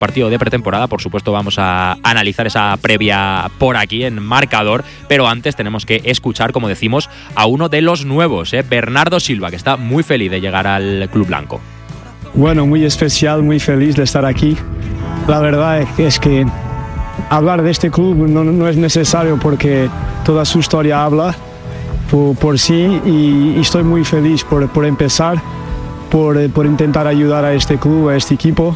partido de pretemporada. Por supuesto vamos a analizar esa previa por aquí en Marcador, pero antes tenemos que escuchar, como decimos, a uno de los nuevos, Bernardo Silva, que está muy feliz de llegar al Club Blanco. Bueno, muy especial, muy feliz de estar aquí. La verdad es que hablar de este club no es necesario porque toda su historia habla por sí, y estoy muy feliz por empezar, por intentar ayudar a este club, a este equipo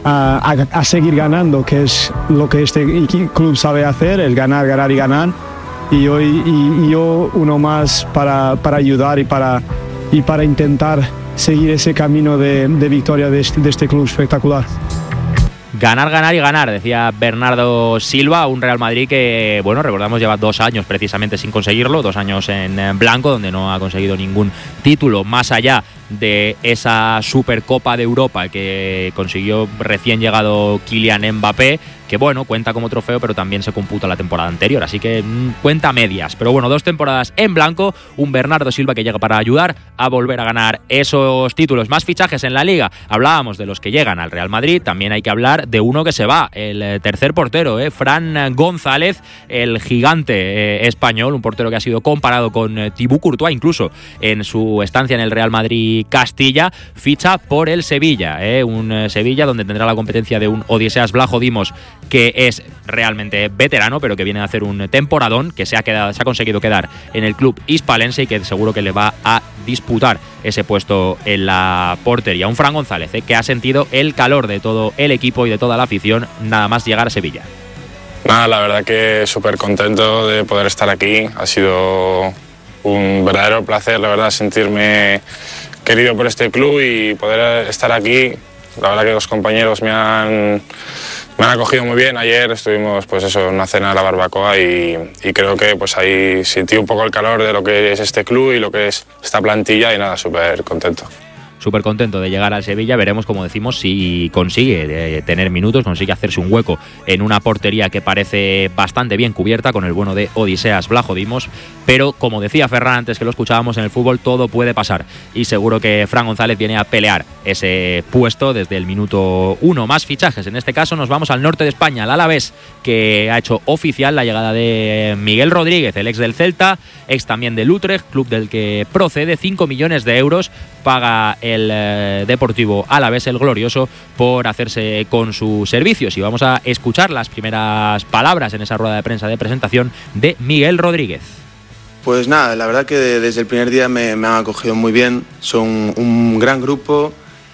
a seguir ganando, que es lo que este club sabe hacer, es ganar, ganar y ganar. Y yo uno más para ayudar y para intentar seguir ese camino de victoria de este club espectacular. Ganar, ganar y ganar, decía Bernardo Silva, un Real Madrid que, bueno, recordamos, lleva 2 años precisamente sin conseguirlo, 2 años en blanco, donde no ha conseguido ningún título más allá de esa Supercopa de Europa que consiguió recién llegado Kylian Mbappé, que bueno, cuenta como trofeo, pero también se computa la temporada anterior, así que cuenta medias. Pero bueno, 2 temporadas en blanco, un Bernardo Silva que llega para ayudar a volver a ganar esos títulos. Más fichajes en la Liga. Hablábamos de los que llegan al Real Madrid, también hay que hablar de uno que se va, el tercer portero, Fran González, el gigante español, un portero que ha sido comparado con Thibaut Courtois, incluso en su estancia en el Real Madrid Castilla, ficha por el Sevilla, un Sevilla donde tendrá la competencia de un Odiseas Vlachodimos, que es realmente veterano, pero que viene a hacer un temporadón, que se ha conseguido quedar en el club hispalense y que seguro que le va a disputar ese puesto en la portería. Un Fran González que ha sentido el calor de todo el equipo y de toda la afición nada más llegar a Sevilla. Nada, la verdad que súper contento de poder estar aquí. Ha sido un verdadero placer, la verdad, sentirme querido por este club y poder estar aquí. La verdad que los compañeros me han acogido muy bien. Ayer estuvimos pues eso, en una cena de la barbacoa y creo que pues ahí sentí un poco el calor de lo que es este club y lo que es esta plantilla y nada, súper contento. Súper contento de llegar al Sevilla. Veremos, como decimos, si consigue tener minutos, consigue hacerse un hueco en una portería que parece bastante bien cubierta con el bueno de Odiseas Vlachodimos. Pero, como decía Ferran antes que lo escuchábamos, en el fútbol todo puede pasar. Y seguro que Fran González viene a pelear ese puesto desde el minuto 1. Más fichajes. En este caso nos vamos al norte de España, al Alavés, que ha hecho oficial la llegada de Miguel Rodríguez, el ex del Celta, ex también del Utrecht, club del que procede. 5 millones de euros paga el Deportivo Alavés, el glorioso, por hacerse con sus servicios. Y vamos a escuchar las primeras palabras en esa rueda de prensa de presentación de Miguel Rodríguez. Pues nada, la verdad que desde el primer día me han acogido muy bien. Son un gran grupo,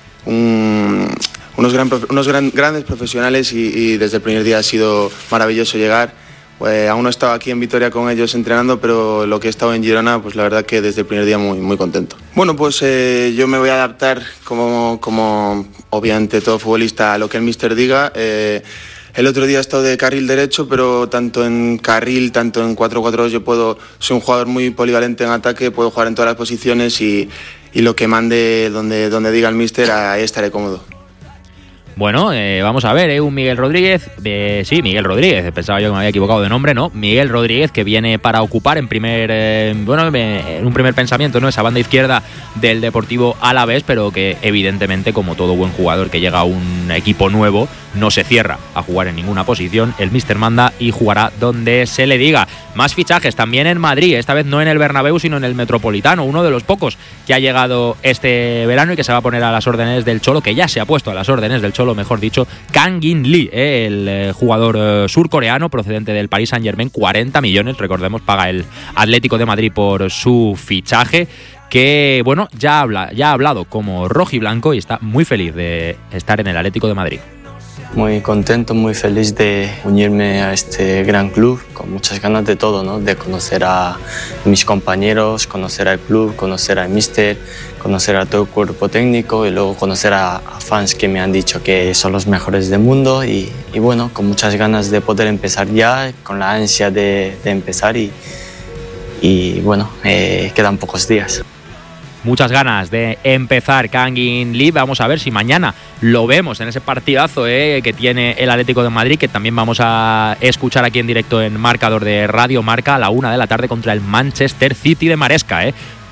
unos grandes profesionales y desde el primer día ha sido maravilloso llegar. Aún no he estado aquí en Vitoria con ellos entrenando, pero lo que he estado en Girona, pues la verdad que desde el primer día muy, muy contento. Bueno, pues yo me voy a adaptar como obviamente todo futbolista a lo que el míster diga. El otro día he estado de carril derecho, pero tanto en carril, tanto en 4-4-2 yo soy un jugador muy polivalente en ataque, puedo jugar en todas las posiciones y lo que mande donde diga el míster, ahí estaré cómodo. Bueno, vamos a ver, un Miguel Rodríguez, sí, Miguel Rodríguez, pensaba yo que me había equivocado de nombre, ¿no? Miguel Rodríguez, que viene para ocupar en un primer pensamiento, ¿no? Esa banda izquierda del Deportivo Alavés, pero que evidentemente, como todo buen jugador que llega a un equipo nuevo, no se cierra a jugar en ninguna posición. El míster manda y jugará donde se le diga. Más fichajes también en Madrid, esta vez no en el Bernabéu, sino en el Metropolitano, uno de los pocos que ha llegado este verano y que se va a poner a las órdenes del Cholo, que ya se ha puesto a las órdenes del Cholo, mejor dicho, Kang-in Lee, el jugador surcoreano procedente del Paris Saint-Germain. 40 millones, recordemos, paga el Atlético de Madrid por su fichaje, que bueno, ya ha hablado como rojiblanco y está muy feliz de estar en el Atlético de Madrid. Muy contento, muy feliz de unirme a este gran club, con muchas ganas de todo, ¿no? De conocer a mis compañeros, conocer al club, conocer al míster, conocer a todo el cuerpo técnico y luego conocer a fans que me han dicho que son los mejores del mundo y bueno, con muchas ganas de poder empezar ya, con la ansia de empezar y bueno, quedan pocos días. Muchas ganas de empezar Kang-in Lee. Vamos a ver si mañana lo vemos en ese partidazo que tiene el Atlético de Madrid, que también vamos a escuchar aquí en directo en Marcador de Radio Marca a la 1 de la tarde contra el Manchester City de Maresca.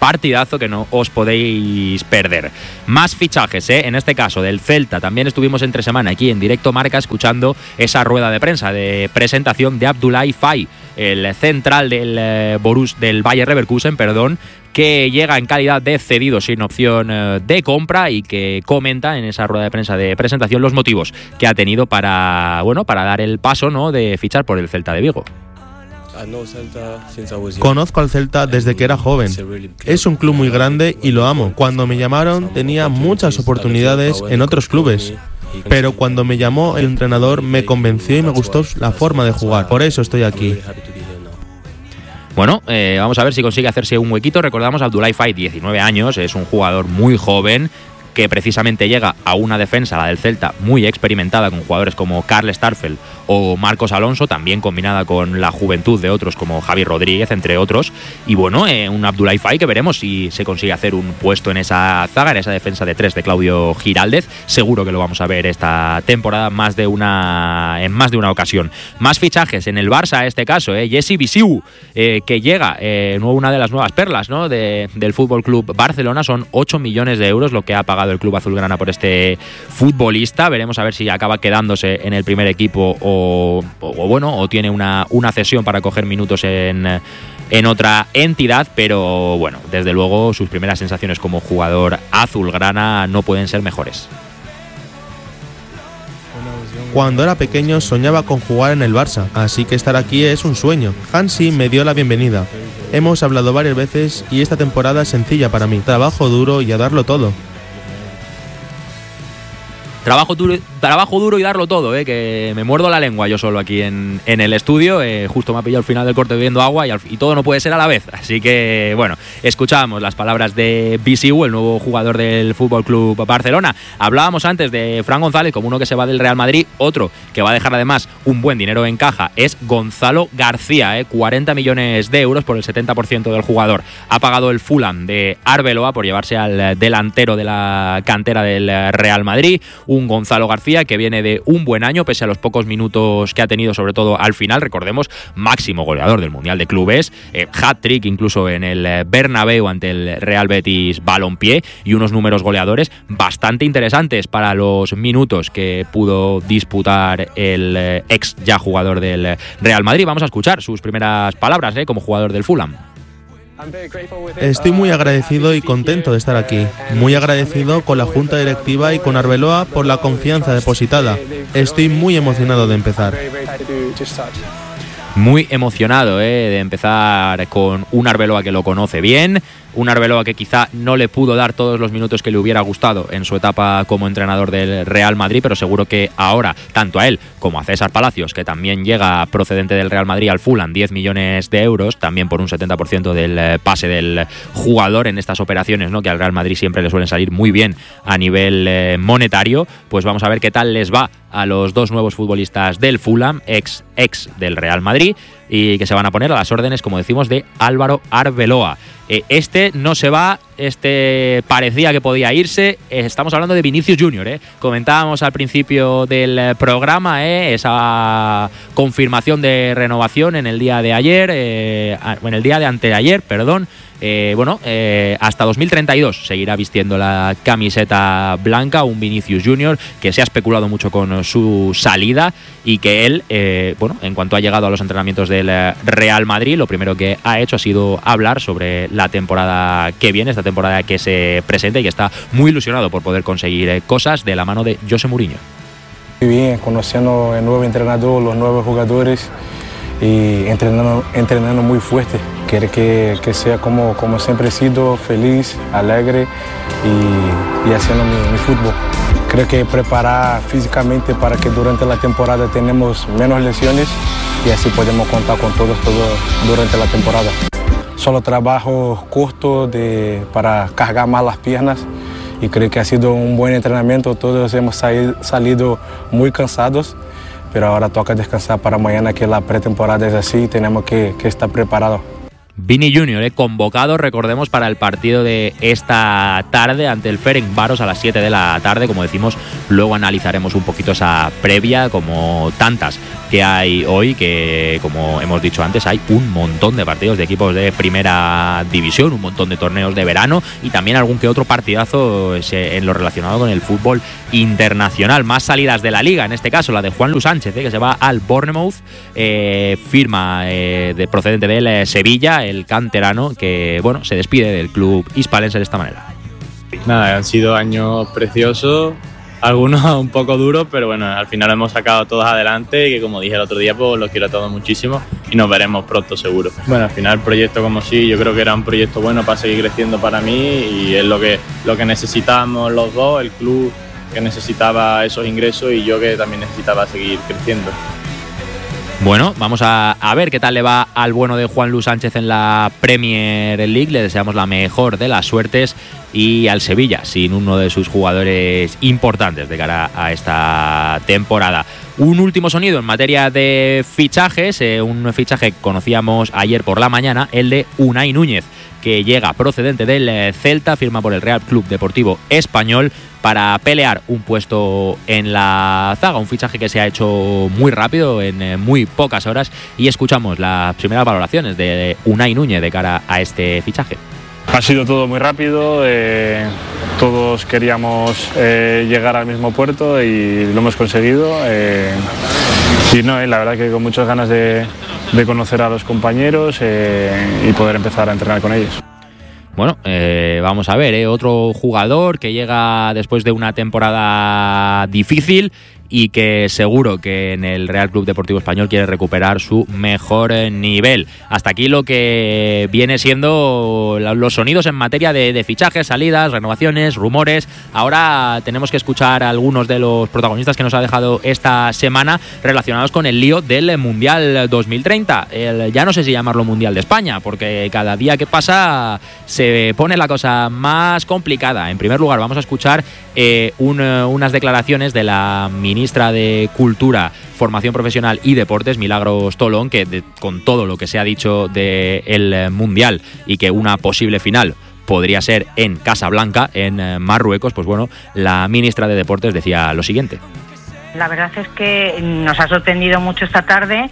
partidazo que no os podéis perder. Más fichajes, en este caso del Celta. También estuvimos entre semana aquí en Directo Marca escuchando esa rueda de prensa de presentación de Abdoulaye Faye, el central del Bayer Leverkusen, que llega en calidad de cedido sin opción de compra y que comenta en esa rueda de prensa de presentación los motivos que ha tenido para dar el paso, ¿no?, de fichar por el Celta de Vigo. Conozco al Celta desde que era joven. Es un club muy grande y lo amo. Cuando me llamaron tenía muchas oportunidades en otros clubes, pero cuando me llamó el entrenador me convenció y me gustó la forma de jugar. Por eso estoy aquí. Bueno, vamos a ver si consigue hacerse un huequito. Recordamos, Abdoulaye Faye, 19 años, es un jugador muy joven que precisamente llega a una defensa, la del Celta, muy experimentada, con jugadores como Karl Starfelt o Marcos Alonso, también combinada con la juventud de otros como Javi Rodríguez, entre otros. Y bueno, un Abdoulaye Faye que veremos si se consigue hacer un puesto en esa zaga, en esa defensa de tres de Claudio Giraldez. Seguro que lo vamos a ver esta temporada en más de una ocasión. Más fichajes en el Barça, en este caso, Jesse Bisiu, que llega, una de las nuevas perlas, ¿no?, del Fútbol Club Barcelona. Son 8 millones de euros lo que ha pagado el club azulgrana por este futbolista. Veremos a ver si acaba quedándose en el primer equipo o tiene una cesión para coger minutos en otra entidad, pero bueno, desde luego sus primeras sensaciones como jugador azulgrana no pueden ser mejores. Cuando era pequeño soñaba con jugar en el Barça, así que estar aquí es un sueño. Hansi me dio la bienvenida. Hemos hablado varias veces y esta temporada es sencilla para mí. Trabajo duro y a darlo todo. Trabajo duro y darlo todo, que me muerdo la lengua yo solo aquí en el estudio. Justo me ha pillado al final del corte bebiendo agua y todo no puede ser a la vez. Así que, bueno, escuchábamos las palabras de Bisiu, el nuevo jugador del Fútbol Club Barcelona. Hablábamos antes de Fran González como uno que se va del Real Madrid. Otro que va a dejar además un buen dinero en caja es Gonzalo García, 40 millones de euros por el 70% del jugador. Ha pagado el Fulham de Arbeloa por llevarse al delantero de la cantera del Real Madrid. Un Gonzalo García que viene de un buen año, pese a los pocos minutos que ha tenido, sobre todo al final. Recordemos, máximo goleador del Mundial de Clubes, hat-trick incluso en el Bernabéu ante el Real Betis Balompié, y unos números goleadores bastante interesantes para los minutos que pudo disputar el ex ya jugador del Real Madrid. Vamos a escuchar sus primeras palabras como jugador del Fulham. Estoy muy agradecido y contento de estar aquí. Muy agradecido con la junta directiva y con Arbeloa por la confianza depositada. Estoy muy emocionado de empezar. Muy emocionado de empezar con un Arbeloa que lo conoce bien, un Arbeloa que quizá no le pudo dar todos los minutos que le hubiera gustado en su etapa como entrenador del Real Madrid, pero seguro que ahora, tanto a él como a César Palacios, que también llega procedente del Real Madrid al Fulham, 10 millones de euros, también por un 70% del pase del jugador en estas operaciones, ¿no?, que al Real Madrid siempre le suelen salir muy bien a nivel monetario. Pues vamos a ver qué tal les va a los dos nuevos futbolistas del Fulham, ex del Real Madrid, y que se van a poner a las órdenes, como decimos, de Álvaro Arbeloa. Este no se va, parecía que podía irse. Estamos hablando de Vinicius Junior. Comentábamos al principio del programa esa confirmación de renovación en el día de ayer, en el día de anteayer, perdón. Hasta 2032 seguirá vistiendo la camiseta blanca, un Vinicius Junior que se ha especulado mucho con su salida y que él, en cuanto ha llegado a los entrenamientos del Real Madrid, lo primero que ha hecho ha sido hablar sobre la temporada que viene, esta temporada que se presenta, y que está muy ilusionado por poder conseguir cosas de la mano de José Mourinho. Muy bien, conociendo el nuevo entrenador, los nuevos jugadores y entrenando muy fuerte. Quiero que sea como siempre he sido, feliz, alegre y haciendo mi fútbol. Creo que preparar físicamente para que durante la temporada tenemos menos lesiones y así podemos contar con todos durante la temporada. Solo trabajo corto para cargar más las piernas y creo que ha sido un buen entrenamiento. Todos hemos salido muy cansados, pero ahora toca descansar para mañana, que la pretemporada es así y tenemos que estar preparados. Vini Junior, convocado, recordemos, para el partido de esta tarde ante el Ferencváros a las 7 de la tarde. Como decimos, luego analizaremos un poquito esa previa, como tantas que hay hoy, que como hemos dicho antes, hay un montón de partidos de equipos de primera división, un montón de torneos de verano y también algún que otro partidazo en lo relacionado con el fútbol internacional. Más salidas de la liga, en este caso la de Juanlu Sánchez, que se va al Bournemouth, firma procedente del Sevilla, el canterano, que bueno, se despide del club hispalense de esta manera. Nada, han sido años preciosos, algunos un poco duros, pero bueno, al final hemos sacado todos adelante y que, como dije el otro día, pues los quiero a todos muchísimo y nos veremos pronto seguro. Bueno, al final el proyecto como sí, yo creo que era un proyecto bueno para seguir creciendo para mí y es lo que necesitábamos los dos, el club que necesitaba esos ingresos y yo que también necesitaba seguir creciendo. Bueno, vamos a ver qué tal le va al bueno de Juanlu Sánchez en la Premier League. Le deseamos la mejor de las suertes y al Sevilla, sin uno de sus jugadores importantes de cara a esta temporada. Un último sonido en materia de fichajes, un fichaje que conocíamos ayer por la mañana, el de Unai Núñez, que llega procedente del Celta, firma por el Real Club Deportivo Español para pelear un puesto en la zaga, un fichaje que se ha hecho muy rápido, en muy pocas horas, y escuchamos las primeras valoraciones de Unai Núñez de cara a este fichaje. Ha sido todo muy rápido, todos queríamos llegar al mismo puerto y lo hemos conseguido. Y no, la verdad que con muchas ganas de conocer a los compañeros y poder empezar a entrenar con ellos. Bueno, vamos a ver, otro jugador que llega después de una temporada difícil y que seguro que en el Real Club Deportivo Español quiere recuperar su mejor nivel. Hasta aquí lo que viene siendo los sonidos en materia de fichajes, salidas, renovaciones, rumores. Ahora tenemos que escuchar a algunos de los protagonistas que nos ha dejado esta semana relacionados con el lío del Mundial 2030. Ya no sé si llamarlo Mundial de España, porque cada día que pasa se pone la cosa más complicada. En primer lugar, vamos a escuchar unas declaraciones de la ministra de Cultura, Formación Profesional y Deportes, Milagros Tolón, que con todo lo que se ha dicho del Mundial y que una posible final podría ser en Casablanca, en Marruecos, pues bueno, la ministra de Deportes decía lo siguiente. La verdad es que nos ha sorprendido mucho esta tarde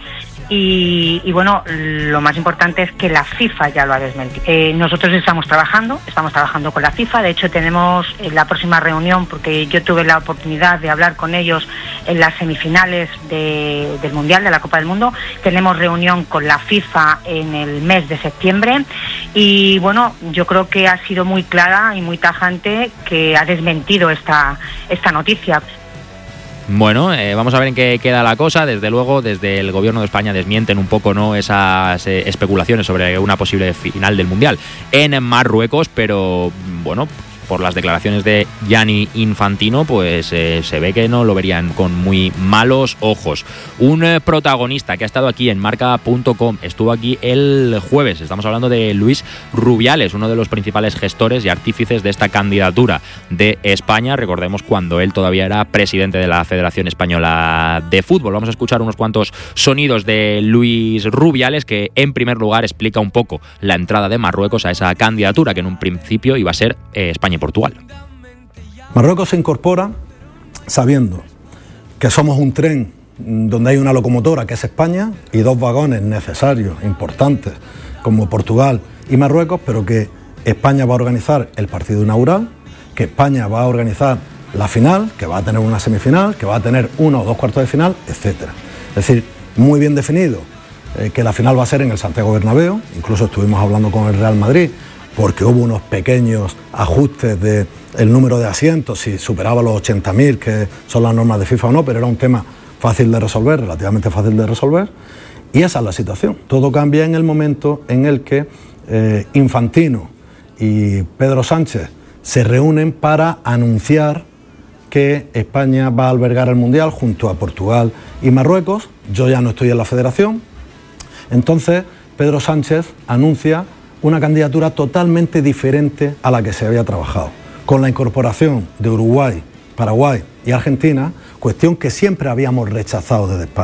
y bueno, lo más importante es que la FIFA ya lo ha desmentido. Nosotros estamos trabajando con la FIFA. De hecho, tenemos la próxima reunión, porque yo tuve la oportunidad de hablar con ellos en las semifinales del Mundial, de la Copa del Mundo. Tenemos reunión con la FIFA en el mes de septiembre y bueno, yo creo que ha sido muy clara y muy tajante que ha desmentido esta noticia. Bueno, vamos a ver en qué queda la cosa. Desde luego, desde el gobierno de España desmienten un poco, ¿no?, esas especulaciones sobre una posible final del Mundial en Marruecos, pero bueno, por las declaraciones de Gianni Infantino, pues se ve que no lo verían con muy malos ojos. Un protagonista que ha estado aquí en marca.com, estuvo aquí el jueves, estamos hablando de Luis Rubiales, uno de los principales gestores y artífices de esta candidatura de España. Recordemos cuando él todavía era presidente de la Federación Española de Fútbol. Vamos a escuchar unos cuantos sonidos de Luis Rubiales, que en primer lugar explica un poco la entrada de Marruecos a esa candidatura, que en un principio iba a ser España y Portugal. Marruecos se incorpora sabiendo que somos un tren donde hay una locomotora, que es España, y dos vagones necesarios, importantes, como Portugal y Marruecos, pero que España va a organizar el partido inaugural, que España va a organizar la final, que va a tener una semifinal, que va a tener 1 o 2 cuartos de final, etc. Es decir, muy bien definido que la final va a ser en el Santiago Bernabéu. Incluso estuvimos hablando con el Real Madrid, porque hubo unos pequeños ajustes del número de asientos, si superaba los 80.000, que son las normas de FIFA o no, pero era un tema fácil de resolver, relativamente fácil de resolver, y esa es la situación. Todo cambia en el momento en el que Infantino y Pedro Sánchez se reúnen para anunciar que España va a albergar el Mundial junto a Portugal y Marruecos. Yo ya no estoy en la federación, entonces Pedro Sánchez anuncia una candidatura totalmente diferente a la que se había trabajado, con la incorporación de Uruguay, Paraguay y Argentina, cuestión que siempre habíamos rechazado desde España.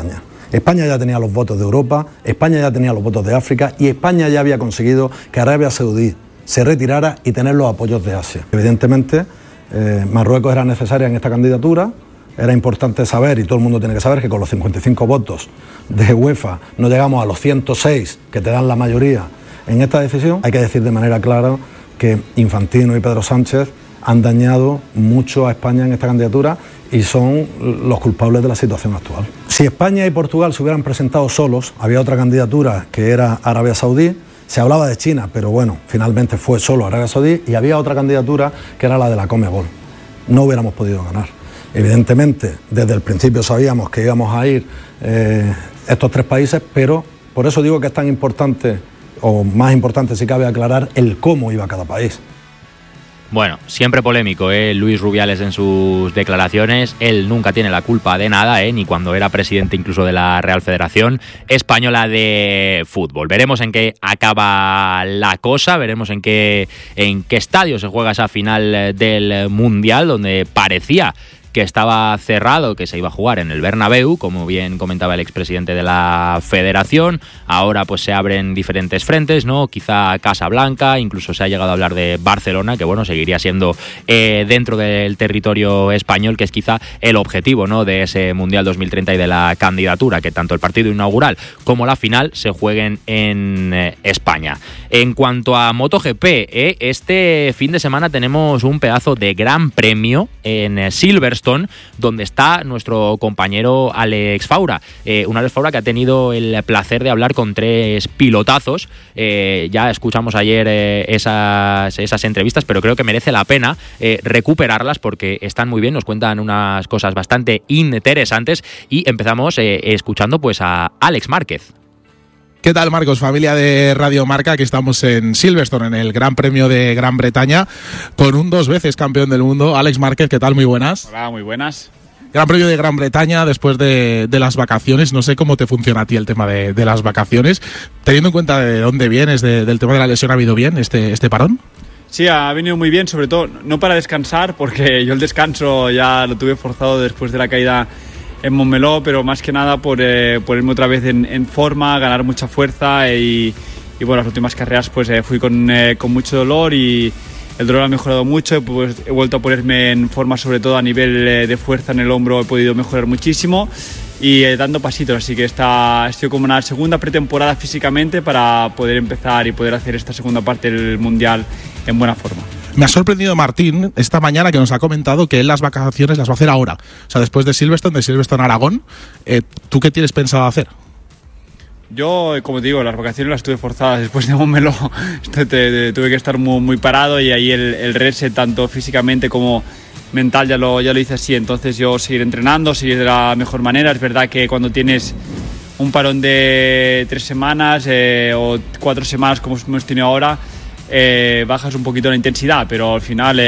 España ya tenía los votos de Europa, España ya tenía los votos de África y España ya había conseguido que Arabia Saudí se retirara y tener los apoyos de Asia. Evidentemente, Marruecos era necesaria en esta candidatura. Era importante saber, y todo el mundo tiene que saber, que con los 55 votos de UEFA no llegamos a los 106 que te dan la mayoría en esta decisión. Hay que decir de manera clara que Infantino y Pedro Sánchez han dañado mucho a España en esta candidatura y son los culpables de la situación actual. Si España y Portugal se hubieran presentado solos, había otra candidatura que era Arabia Saudí, se hablaba de China, pero bueno, finalmente fue solo Arabia Saudí, y había otra candidatura que era la de la Conmebol. No hubiéramos podido ganar. Evidentemente, desde el principio sabíamos que íbamos a ir estos 3 países, pero por eso digo que es tan importante, o más importante si cabe, aclarar el cómo iba cada país. Bueno, siempre polémico, Luis Rubiales en sus declaraciones. Él nunca tiene la culpa de nada, ni cuando era presidente incluso de la Real Federación Española de Fútbol. Veremos en qué acaba la cosa, veremos en qué estadio se juega esa final del Mundial, donde parecía que estaba cerrado, que se iba a jugar en el Bernabéu, como bien comentaba el expresidente de la Federación. Ahora pues se abren diferentes frentes, ¿no? Quizá Casablanca, incluso se ha llegado a hablar de Barcelona, que bueno, seguiría siendo dentro del territorio español, que es quizá el objetivo, ¿no?, de ese Mundial 2030 y de la candidatura, que tanto el partido inaugural como la final se jueguen en España. En cuanto a MotoGP, este fin de semana tenemos un pedazo de gran premio en Silverstone, donde está nuestro compañero Alex Faura. Un Alex Faura que ha tenido el placer de hablar con 3 pilotazos. Ya escuchamos ayer esas entrevistas, pero creo que merece la pena recuperarlas porque están muy bien, nos cuentan unas cosas bastante interesantes, y empezamos escuchando pues a Alex Márquez. ¿Qué tal, Marcos? Familia de Radio Marca, que estamos en Silverstone, en el Gran Premio de Gran Bretaña, con un 2 veces campeón del mundo, Alex Márquez. ¿Qué tal? Muy buenas. Hola, muy buenas. Gran Premio de Gran Bretaña después de las vacaciones. No sé cómo te funciona a ti el tema de las vacaciones. Teniendo en cuenta de dónde vienes, del tema de la lesión, ¿ha habido bien este parón? Sí, ha venido muy bien, sobre todo no para descansar, porque yo el descanso ya lo tuve forzado después de la caída en Montmeló, pero más que nada por ponerme otra vez en forma, ganar mucha fuerza y bueno, las últimas carreras pues fui con mucho dolor y el dolor ha mejorado mucho, pues he vuelto a ponerme en forma, sobre todo a nivel de fuerza en el hombro he podido mejorar muchísimo y dando pasitos, así que estoy como una segunda pretemporada físicamente para poder empezar y poder hacer esta segunda parte del Mundial en buena forma. Me ha sorprendido Martín esta mañana, que nos ha comentado que él las vacaciones las va a hacer ahora, o sea, después de Silverstone a Aragón. ¿Tú qué tienes pensado hacer? Yo, como te digo, las vacaciones las tuve forzadas después de Montmeló. Tuve que estar muy parado y ahí el reset, tanto físicamente como mental, ya lo hice así. Entonces yo seguir entrenando, seguir de la mejor manera. Es verdad que cuando tienes un parón de 3 semanas o 4 semanas como hemos tenido ahora, bajas un poquito la intensidad, pero al final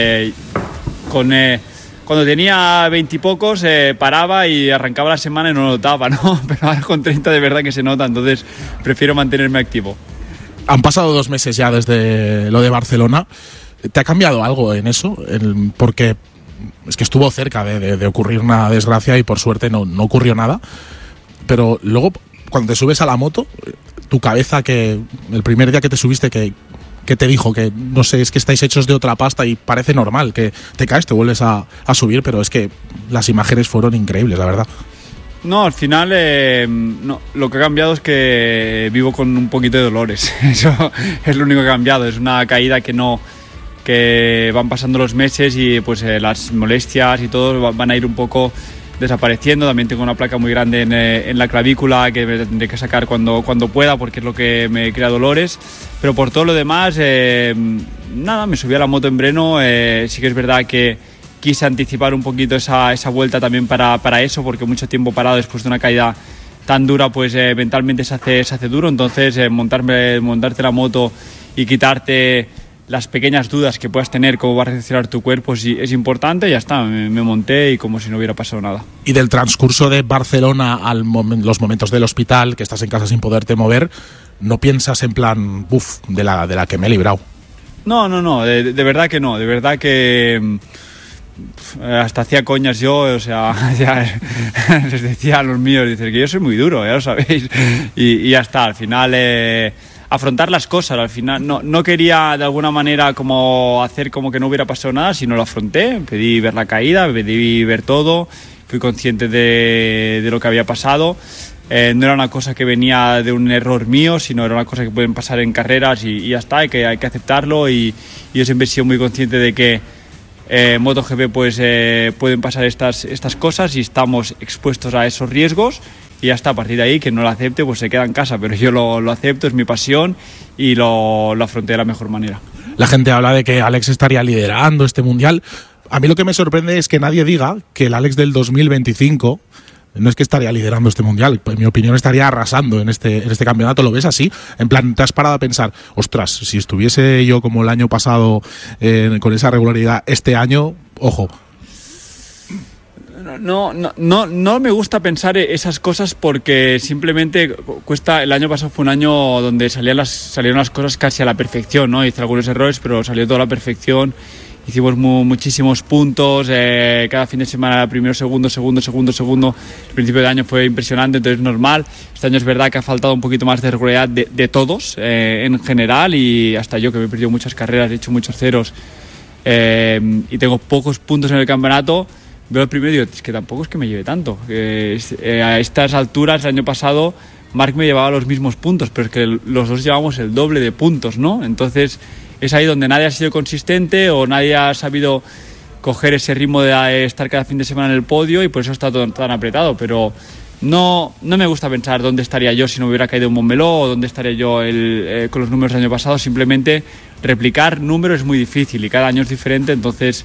cuando tenía 20 y pocos paraba y arrancaba la semana y no lo notaba, ¿no? Pero ahora con 30 de verdad que se nota, entonces prefiero mantenerme activo. Han pasado 2 meses ya desde lo de Barcelona. ¿Te ha cambiado algo en eso? Porque es que estuvo cerca de ocurrir una desgracia y por suerte no ocurrió nada, pero luego cuando te subes a la moto, tu cabeza, que el primer día que te subiste, que te dijo que no sé, es que estáis hechos de otra pasta y parece normal que te caes, te vuelves a subir, pero es que las imágenes fueron increíbles, la verdad. No, al final no, lo que ha cambiado es que vivo con un poquito de dolores. Eso es lo único que ha cambiado. Es una caída que van pasando los meses y pues las molestias y todo van a ir un poco desapareciendo. También tengo una placa muy grande en la clavícula que me tendré que sacar cuando pueda, porque es lo que me crea dolores. Pero por todo lo demás, nada, me subí a la moto en Breno. Sí que es verdad que quise anticipar un poquito esa vuelta también para eso, porque mucho tiempo parado después de una caída tan dura, pues mentalmente se hace duro. Entonces montarte la moto y quitarte las pequeñas dudas que puedas tener, cómo va a reaccionar tu cuerpo, es importante. Ya está, me monté y como si no hubiera pasado nada. Y del transcurso de Barcelona los momentos del hospital, que estás en casa sin poderte mover, ¿no piensas en plan, de la que me he librado? No, de verdad que no. De verdad que hasta hacía coñas yo, o sea, ya les decía a los míos, dice que yo soy muy duro, ya lo sabéis, y ya está, al final afrontar las cosas, al final no quería de alguna manera como hacer como que no hubiera pasado nada, sino lo afronté, pedí ver la caída, pedí ver todo, fui consciente de lo que había pasado. No era una cosa que venía de un error mío, sino era una cosa que pueden pasar en carreras y ya está, hay que aceptarlo, y yo siempre he sido muy consciente de que MotoGP pues pueden pasar estas cosas y estamos expuestos a esos riesgos, y ya está. A partir de ahí, quien no lo acepte pues se queda en casa, pero yo lo acepto, es mi pasión y lo afronté de la mejor manera. La gente habla de que Alex estaría liderando este mundial. A mí lo que me sorprende es que nadie diga que el Alex del 2025 no es que estaría liderando este mundial, en mi opinión estaría arrasando en este campeonato. ¿Lo ves así? En plan, ¿te has parado a pensar, ostras, si estuviese yo como el año pasado con esa regularidad, este año, ojo? No me gusta pensar esas cosas, porque simplemente el año pasado fue un año donde salieron las cosas casi a la perfección, ¿no? Hice algunos errores, pero salió toda a la perfección. Hicimos muchísimos puntos, cada fin de semana primero, segundo. El principio de año fue impresionante, entonces es normal. Este año es verdad que ha faltado un poquito más de regularidad de todos en general, y hasta yo, que me he perdido muchas carreras, he hecho muchos ceros y tengo pocos puntos en el campeonato, veo el primero y digo, es que tampoco es que me lleve tanto. A estas alturas, el año pasado, Marc me llevaba los mismos puntos, pero es que los dos llevamos el doble de puntos, ¿no? Entonces es ahí donde nadie ha sido consistente o nadie ha sabido coger ese ritmo de estar cada fin de semana en el podio, y por eso está todo tan apretado. Pero no me gusta pensar dónde estaría yo si no hubiera caído un Montmeló, o dónde estaría yo con los números del año pasado. Simplemente replicar números es muy difícil y cada año es diferente, entonces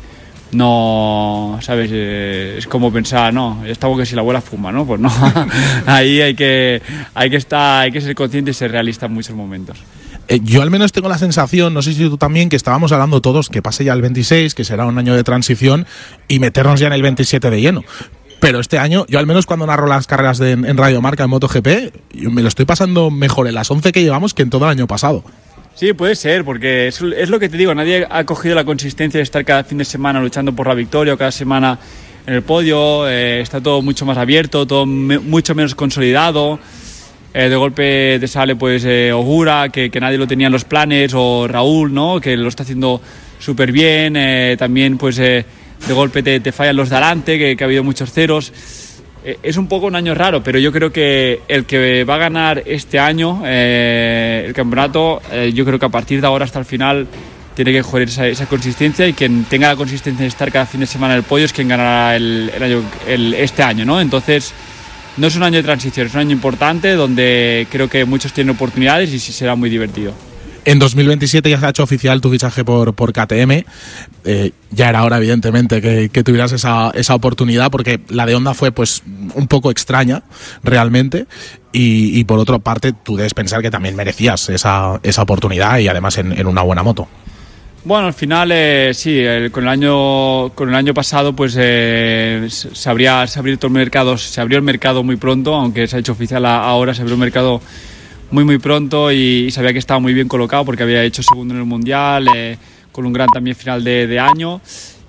no, ¿sabes? Es como pensar, no, estamos que si la abuela fuma, ¿no? Pues no, ahí hay que ser consciente y ser realista en muchos momentos. Yo al menos tengo la sensación, no sé si tú también, que estábamos hablando todos que pase ya el 26, que será un año de transición, y meternos ya en el 27 de lleno. Pero este año, yo al menos cuando narro las carreras en Radio Marca en MotoGP, me lo estoy pasando mejor en las 11 que llevamos que en todo el año pasado. Sí, puede ser, porque es lo que te digo, nadie ha cogido la consistencia de estar cada fin de semana luchando por la victoria, o cada semana en el podio. Está todo mucho más abierto, todo mucho menos consolidado. De golpe te sale pues Ogura, que nadie lo tenía en los planes, o Raúl, ¿no? Que lo está haciendo súper bien. También pues de golpe te fallan los de adelante, que ha habido muchos ceros. Es un poco un año raro, pero yo creo que el que va a ganar este año el campeonato, yo creo que a partir de ahora hasta el final tiene que coger esa consistencia, y quien tenga la consistencia de estar cada fin de semana en el podio es quien ganará este año, ¿no? Entonces no es un año de transición, es un año importante donde creo que muchos tienen oportunidades y sí será muy divertido. En 2027 ya se ha hecho oficial tu fichaje por KTM. Ya era hora, evidentemente, que tuvieras esa oportunidad, porque la de Honda fue pues un poco extraña, realmente. Y por otra parte, tú debes pensar que también merecías esa oportunidad, y además en una buena moto. Bueno, al final sí, con el año pasado pues se abrió el mercado muy pronto, aunque se ha hecho oficial ahora, se abrió el mercado muy pronto, y sabía que estaba muy bien colocado porque había hecho segundo en el Mundial, con un gran también final de año,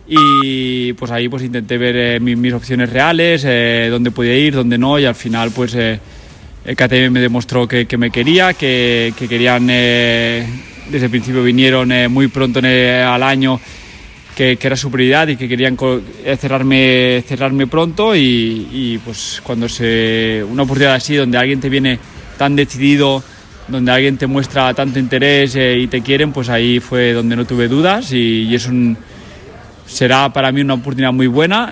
y pues ahí pues intenté ver mis opciones reales, dónde podía ir, dónde no, y al final pues KTM me demostró que me quería, que querían, desde el principio vinieron muy pronto al año, que era su prioridad y que querían cerrarme pronto, y pues cuando una oportunidad así donde alguien te viene tan decidido, donde alguien te muestra tanto interés y te quieren, pues ahí fue donde no tuve dudas, y será para mí una oportunidad muy buena,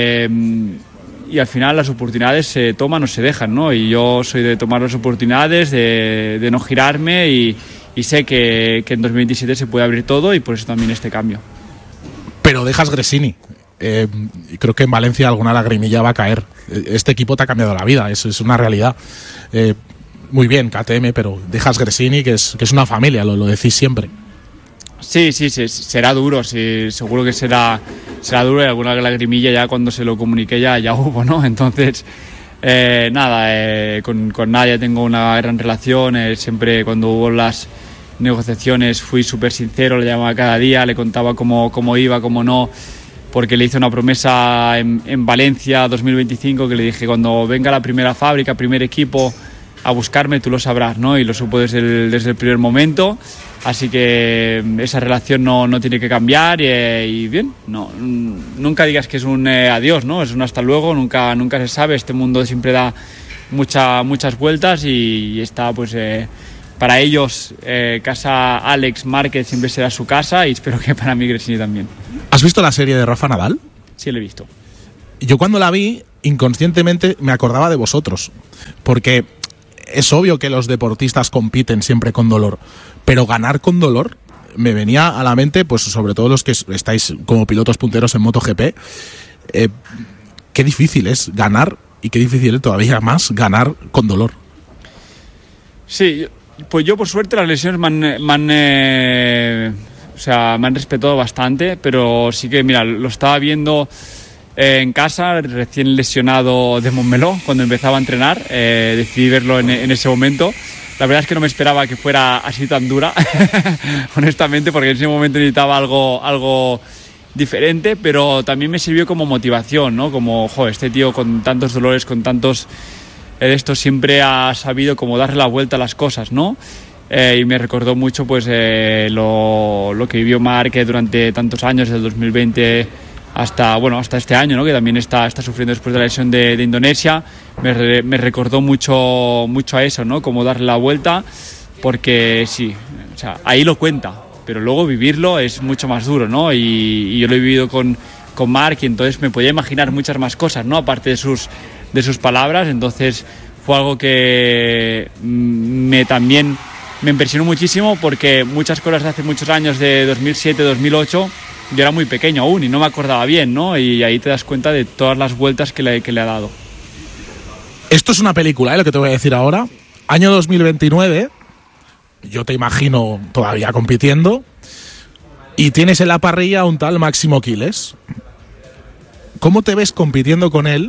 y al final las oportunidades se toman o se dejan, ¿no? Y yo soy de tomar las oportunidades, de no girarme, y sé que en 2027 se puede abrir todo, y por eso también este cambio. Pero dejas Gresini. Creo que en Valencia alguna lagrimilla va a caer. Este equipo te ha cambiado la vida, es una realidad. Muy bien, KTM, pero dejas Gresini, que es una familia, lo decís siempre. Sí, será duro, sí, seguro que será duro, y alguna lagrimilla ya cuando se lo comuniqué ya hubo, ¿no? Entonces, con Nadia tengo una gran relación, siempre cuando hubo las negociaciones fui súper sincero, le llamaba cada día, le contaba cómo iba, cómo no, porque le hice una promesa en Valencia 2025 que le dije, cuando venga la primera fábrica, primer equipo a buscarme, tú lo sabrás, ¿no? Y lo supo desde el primer momento, así que esa relación no tiene que cambiar y bien, nunca digas que es un adiós, ¿no? Es un hasta luego, nunca se sabe, este mundo siempre da muchas vueltas y está pues... para ellos, casa Alex Márquez siempre será su casa y espero que para mí Gresini también. ¿Has visto la serie de Rafa Nadal? Sí, la he visto. Yo cuando la vi, inconscientemente me acordaba de vosotros, porque es obvio que los deportistas compiten siempre con dolor, pero ganar con dolor me venía a la mente, pues sobre todo los que estáis como pilotos punteros en MotoGP, qué difícil es ganar y qué difícil es todavía más ganar con dolor. Sí, pues yo por suerte las lesiones me han respetado bastante, pero sí que, mira, lo estaba viendo en casa, recién lesionado de Montmeló, cuando empezaba a entrenar, decidí verlo en ese momento. La verdad es que no me esperaba que fuera así tan dura, honestamente, porque en ese momento necesitaba algo diferente, pero también me sirvió como motivación, ¿no? Como, este tío con tantos dolores, con tantos... esto siempre ha sabido cómo darle la vuelta a las cosas, ¿no? Y me recordó mucho pues lo que vivió Márquez durante tantos años, desde el 2020 hasta este año, ¿no? Que también está sufriendo después de la lesión de Indonesia. Me recordó mucho a eso, ¿no? Cómo darle la vuelta, porque sí, o sea, ahí lo cuenta, pero luego vivirlo es mucho más duro, ¿no? Y yo lo he vivido con Marc, y entonces me podía imaginar muchas más cosas, ¿no? Aparte de sus palabras, entonces fue algo que también me impresionó muchísimo, porque muchas cosas de hace muchos años, de 2007, 2008, yo era muy pequeño aún y no me acordaba bien, ¿no? Y ahí te das cuenta de todas las vueltas que le ha dado. Esto es una película, lo que te voy a decir ahora. Año 2029, yo te imagino todavía compitiendo, y tienes en la parrilla a un tal Máximo Quiles. ¿Cómo te ves compitiendo con él?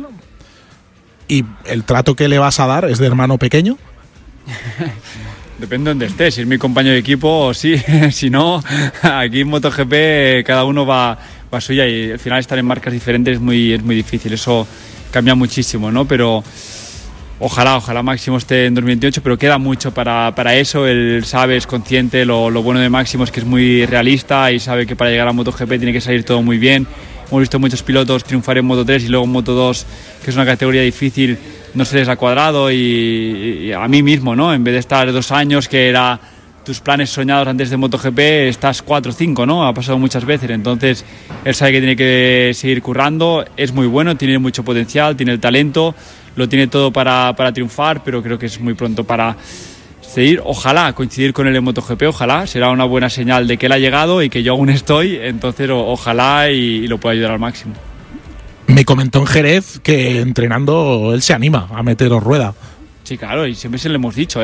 ¿Y el trato que le vas a dar es de hermano pequeño? Depende de donde estés. Si es mi compañero de equipo, sí. Si no, aquí en MotoGP cada uno va suya, y al final estar en marcas diferentes es muy difícil. Eso cambia muchísimo, ¿no? Pero ojalá Máximo esté en 2028, pero queda mucho para eso. Él sabe, es consciente. Lo bueno de Máximo es que es muy realista y sabe que para llegar a MotoGP tiene que salir todo muy bien. Hemos visto muchos pilotos triunfar en Moto3 y luego en Moto2, que es una categoría difícil, no se les ha cuadrado, y a mí mismo, ¿no? En vez de estar 2 años, que era tus planes soñados antes de MotoGP, estás 4 o 5, ¿no? Ha pasado muchas veces, entonces él sabe que tiene que seguir currando, es muy bueno, tiene mucho potencial, tiene el talento, lo tiene todo para triunfar, pero creo que es muy pronto para seguir. Ojalá coincidir con él en MotoGP, ojalá, será una buena señal de que él ha llegado y que yo aún estoy, entonces ojalá y lo pueda ayudar al máximo. Me comentó en Jerez que entrenando él se anima a meteros rueda. Sí, claro, y siempre se lo hemos dicho,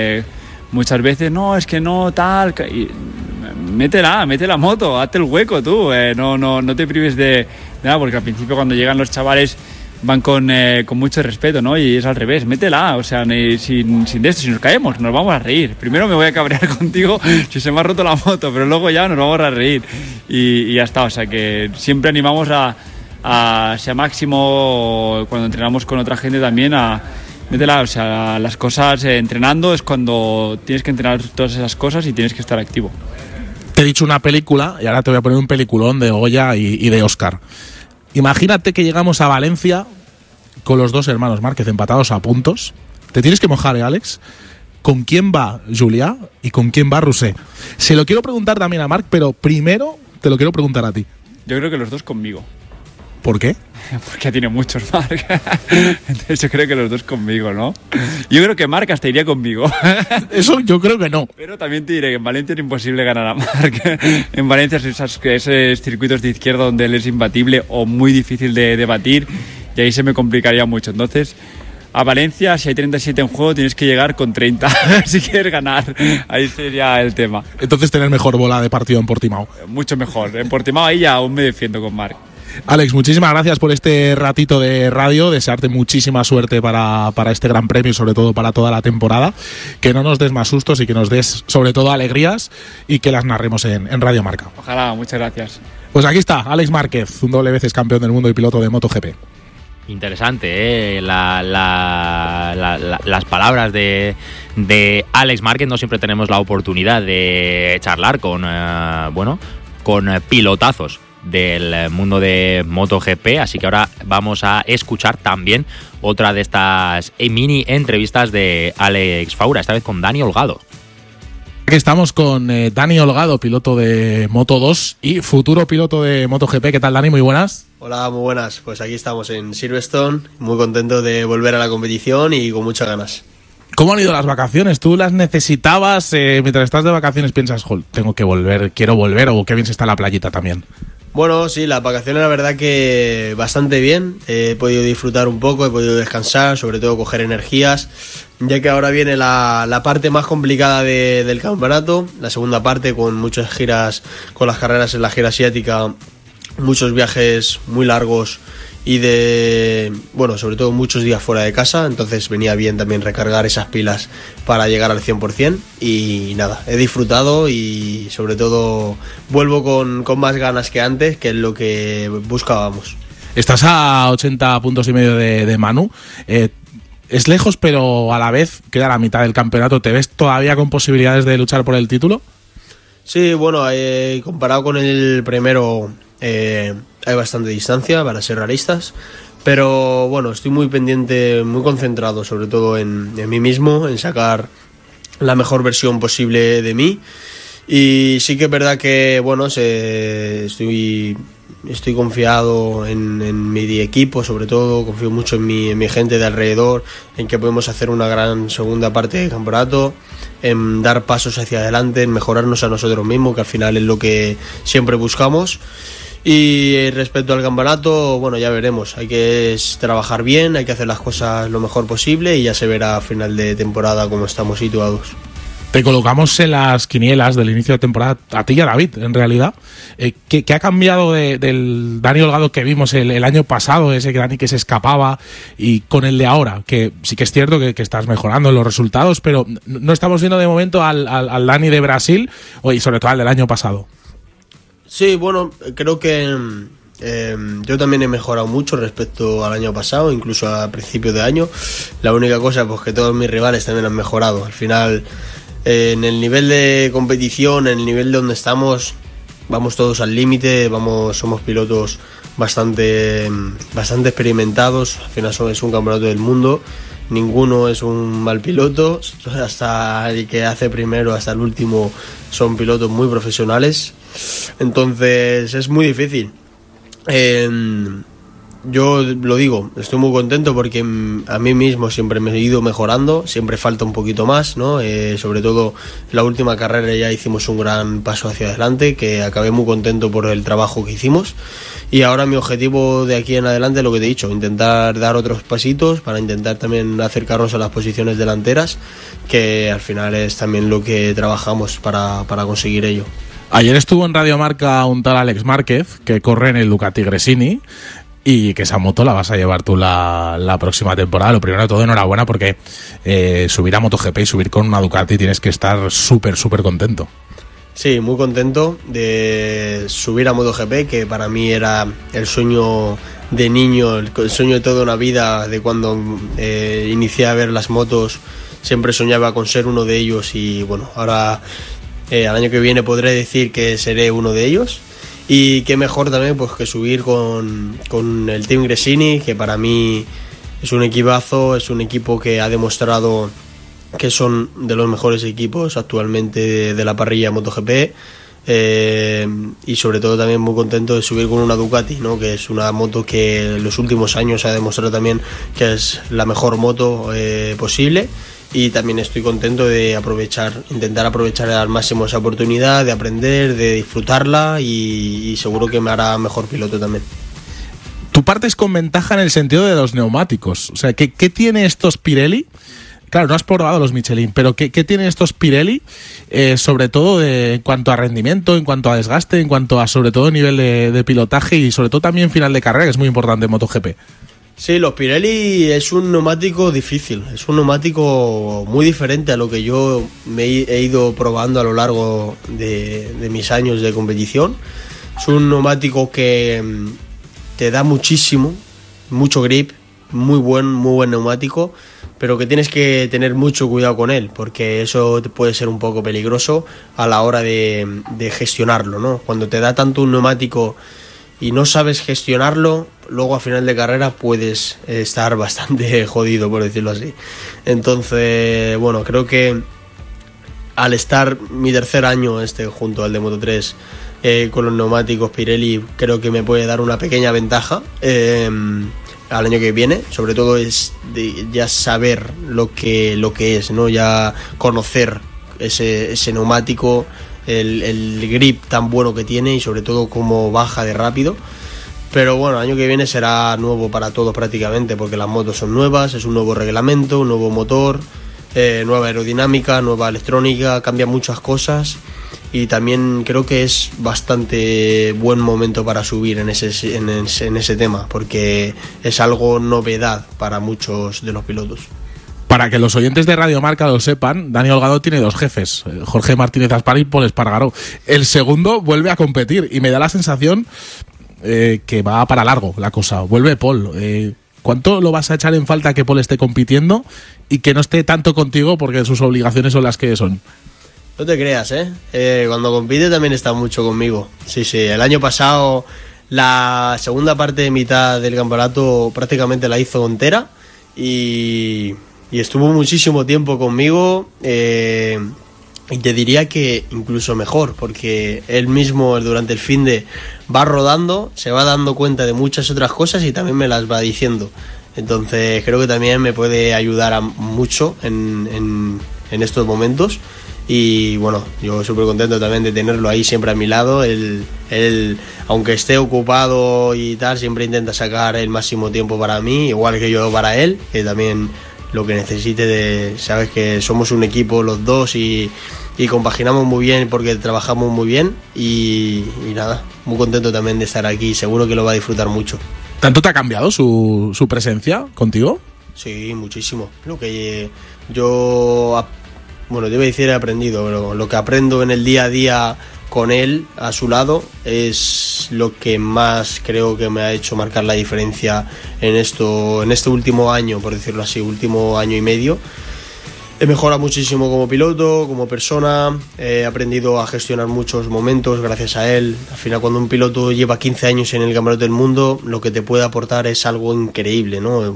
muchas veces, no, es que no, tal, y mete la moto, hazte el hueco tú, no te prives de nada, porque al principio cuando llegan los chavales van con mucho respeto, ¿no? Y es al revés, métela, o sea, sin de esto, si nos caemos, nos vamos a reír. Primero me voy a cabrear contigo si se me ha roto la moto, pero luego ya nos vamos a reír y ya está, o sea que siempre animamos a sea Máximo, cuando entrenamos con otra gente también, a métela, o sea, las cosas entrenando es cuando tienes que entrenar todas esas cosas y tienes que estar activo. Te he dicho una película y ahora te voy a poner un peliculón de Goya y de Oscar. Imagínate que llegamos a Valencia con los 2 hermanos Márquez empatados a puntos. Te tienes que mojar, Alex. ¿Con quién va Julià y con quién va Rousset? Se lo quiero preguntar también a Marc, pero primero te lo quiero preguntar a ti. Yo creo que los 2 conmigo. ¿Por qué? Porque tiene muchos Marc. Entonces yo creo que los 2 conmigo, ¿no? Yo creo que Marc hasta iría conmigo. Eso yo creo que no. Pero también te diré que en Valencia es imposible ganar a Marc. En Valencia esos circuitos de izquierda donde él es imbatible o muy difícil de batir, y ahí se me complicaría mucho. Entonces, a Valencia, si hay 37 en juego, tienes que llegar con 30 si quieres ganar. Ahí sería el tema. Entonces tener mejor bola de partido en Portimao. Mucho mejor. En Portimao ahí ya aún me defiendo con Marc. Alex, muchísimas gracias por este ratito de radio, desearte muchísima suerte para este Gran Premio y sobre todo para toda la temporada, que no nos des más sustos y que nos des sobre todo alegrías y que las narremos en Radio Marca. Ojalá, muchas gracias. Pues aquí está, Alex Márquez, un doble veces campeón del mundo y piloto de MotoGP. Interesante, las palabras de Alex Márquez. No siempre tenemos la oportunidad de charlar con pilotazos del mundo de MotoGP, así que ahora vamos a escuchar también otra de estas mini entrevistas de Alex Faura, esta vez con Dani Holgado. Aquí estamos con Dani Holgado, piloto de Moto2 y futuro piloto de MotoGP. ¿Qué tal, Dani? Muy buenas. Hola, muy buenas. Pues aquí estamos en Silverstone, muy contento de volver a la competición y con muchas ganas. ¿Cómo han ido las vacaciones? ¿Tú las necesitabas? Mientras estás de vacaciones piensas, tengo que volver, quiero volver, o qué bien se está la playita también. Bueno, sí, las vacaciones la verdad que bastante bien. He podido disfrutar un poco, he podido descansar, sobre todo coger energías, ya que ahora viene la parte más complicada del campeonato, la segunda parte con muchas giras, con las carreras en la gira asiática, muchos viajes muy largos y sobre todo muchos días fuera de casa, entonces venía bien también recargar esas pilas para llegar al 100% y nada, he disfrutado y sobre todo vuelvo con más ganas que antes, que es lo que buscábamos. Estás a 80 puntos y medio de Manu, es lejos pero a la vez queda la mitad del campeonato. ¿Te ves todavía con posibilidades de luchar por el título? Sí, bueno, comparado con el primero hay bastante distancia para ser realistas, pero bueno, estoy muy pendiente, muy concentrado sobre todo en mí mismo, en sacar la mejor versión posible de mí, y sí que es verdad que bueno, estoy confiado en mi equipo, sobre todo confío mucho en mi gente de alrededor, en que podemos hacer una gran segunda parte del campeonato, en dar pasos hacia adelante, en mejorarnos a nosotros mismos, que al final es lo que siempre buscamos. Y respecto al campeonato, bueno, ya veremos, hay que trabajar bien, hay que hacer las cosas lo mejor posible y ya se verá a final de temporada cómo estamos situados. Te colocamos en las quinielas del inicio de temporada, a ti y a David, en realidad. ¿Qué ha cambiado del Dani Holgado que vimos el año pasado, ese Dani que se escapaba, y con el de ahora? Que sí que es cierto que estás mejorando en los resultados, pero no estamos viendo de momento al Dani de Brasil, y sobre todo al del año pasado. Sí, bueno, creo que yo también he mejorado mucho respecto al año pasado, incluso a principios de año. La única cosa pues que todos mis rivales también han mejorado. Al final, en el nivel de competición, en el nivel donde estamos, vamos todos al límite, somos pilotos bastante experimentados. Al final es un campeonato del mundo, ninguno es un mal piloto, hasta el que hace primero hasta el último son pilotos muy profesionales. Entonces es muy difícil. Yo lo digo, estoy muy contento porque a mí mismo siempre me he ido mejorando, siempre falta un poquito más, ¿no? Sobre todo la última carrera ya hicimos un gran paso hacia adelante, que acabé muy contento por el trabajo que hicimos, y ahora mi objetivo de aquí en adelante es lo que te he dicho, intentar dar otros pasitos para intentar también acercarnos a las posiciones delanteras, que al final es también lo que trabajamos para conseguir ello. Ayer estuvo en Radio Marca un tal Alex Márquez, que corre en el Ducati Gresini, y que esa moto la vas a llevar tú la próxima temporada. Lo primero de todo, enhorabuena, porque subir a MotoGP y subir con una Ducati tienes que estar súper contento. Sí, muy contento de subir a MotoGP, que para mí era el sueño de niño, el sueño de toda una vida, de cuando inicié a ver las motos. Siempre soñaba con ser uno de ellos y bueno, ahora al año que viene podré decir que seré uno de ellos. Y qué mejor también pues que subir con el Team Gresini, que para mí es un equipazo, es un equipo que ha demostrado que son de los mejores equipos actualmente de la parrilla MotoGP, y sobre todo también muy contento de subir con una Ducati, ¿no? Que es una moto que en los últimos años ha demostrado también que es la mejor moto posible. Y también estoy contento de intentar aprovechar al máximo esa oportunidad, de aprender, de disfrutarla y seguro que me hará mejor piloto también. Tú partes con ventaja en el sentido de los neumáticos. O sea, ¿qué tiene estos Pirelli? Claro, no has probado los Michelin, pero ¿qué tienen estos Pirelli? Sobre todo en cuanto a rendimiento, en cuanto a desgaste, en cuanto a sobre todo nivel de pilotaje y sobre todo también final de carrera, que es muy importante en MotoGP. Sí, los Pirelli es un neumático difícil, es un neumático muy diferente a lo que yo me he ido probando a lo largo de mis años de competición. Es un neumático que te da mucho grip, muy buen neumático, pero que tienes que tener mucho cuidado con él, porque eso te puede ser un poco peligroso a la hora de gestionarlo, ¿no? Cuando te da tanto un neumático y no sabes gestionarlo, luego a final de carrera puedes estar bastante jodido, por decirlo así. Entonces, bueno, creo que al estar mi tercer año junto al de Moto3 con los neumáticos Pirelli, creo que me puede dar una pequeña ventaja al año que viene. Sobre todo es de ya saber lo que es, ¿no? Ya conocer ese neumático, el grip tan bueno que tiene y sobre todo cómo baja de rápido. Pero bueno, el año que viene será nuevo para todos prácticamente, porque las motos son nuevas, es un nuevo reglamento, un nuevo motor, nueva aerodinámica, nueva electrónica, cambian muchas cosas y también creo que es bastante buen momento para subir en ese tema, porque es algo novedad para muchos de los pilotos. Para que los oyentes de Radio Marca lo sepan, Dani Holgado tiene dos jefes, Jorge Martínez Aspar y Pol Espargaró. El segundo vuelve a competir y me da la sensación que va para largo la cosa. Vuelve Pol. ¿Cuánto lo vas a echar en falta que Pol esté compitiendo y que no esté tanto contigo porque sus obligaciones son las que son? No te creas, cuando compite también está mucho conmigo. Sí, el año pasado la segunda parte de mitad del campeonato prácticamente la hizo entera y estuvo muchísimo tiempo conmigo, y te diría que incluso mejor, porque él mismo durante el finde va rodando, se va dando cuenta de muchas otras cosas y también me las va diciendo. Entonces creo que también me puede ayudar mucho en estos momentos. Y bueno, yo súper contento también de tenerlo ahí siempre a mi lado. Él, aunque esté ocupado y tal, siempre intenta sacar el máximo tiempo para mí, igual que yo para él, que también lo que necesite. Sabes que somos un equipo los dos y compaginamos muy bien porque trabajamos muy bien y nada, muy contento también de estar aquí, seguro que lo va a disfrutar mucho. ¿Tanto te ha cambiado su presencia contigo? Sí, muchísimo. Lo que yo... Bueno, debo decir he aprendido, pero lo que aprendo en el día a día con él a su lado es lo que más creo que me ha hecho marcar la diferencia en este último año, por decirlo así, último año y medio. He mejorado muchísimo como piloto, como persona, he aprendido a gestionar muchos momentos gracias a él. Al final, cuando un piloto lleva 15 años en el Campeonato del Mundo, lo que te puede aportar es algo increíble, ¿no?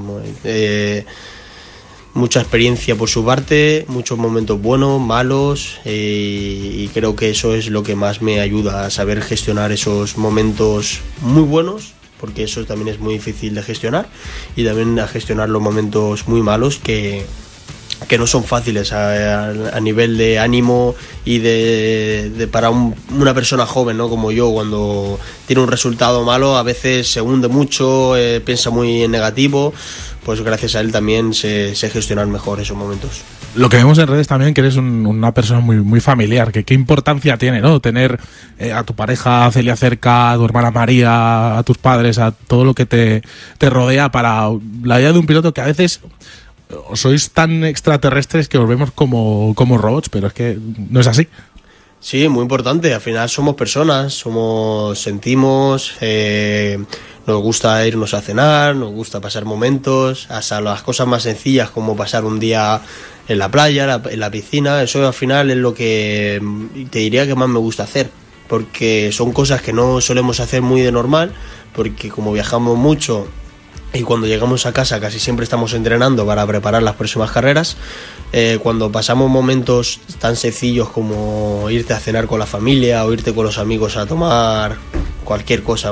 Mucha experiencia por su parte, muchos momentos buenos, malos, y creo que eso es lo que más me ayuda a saber gestionar esos momentos muy buenos, porque eso también es muy difícil de gestionar, y también a gestionar los momentos muy malos que no son fáciles a nivel de ánimo y de para una persona joven, ¿no? Como yo, cuando tiene un resultado malo a veces se hunde mucho, piensa muy en negativo. Pues gracias a él también sé gestionar mejor esos momentos. Lo que vemos en redes también, que eres una persona muy, muy familiar, que qué importancia tiene, ¿no? Tener a tu pareja Celia cerca, a tu hermana María, a tus padres, a todo lo que te rodea para la vida de un piloto que a veces sois tan extraterrestres que os vemos como robots, pero es que no es así. Sí, muy importante. Al final somos personas, sentimos, nos gusta irnos a cenar, nos gusta pasar momentos, hasta las cosas más sencillas como pasar un día en la playa, en la piscina. Eso al final es lo que te diría que más me gusta hacer, porque son cosas que no solemos hacer muy de normal, porque como viajamos mucho y cuando llegamos a casa casi siempre estamos entrenando para preparar las próximas carreras, cuando pasamos momentos tan sencillos como irte a cenar con la familia o irte con los amigos a tomar cualquier cosa,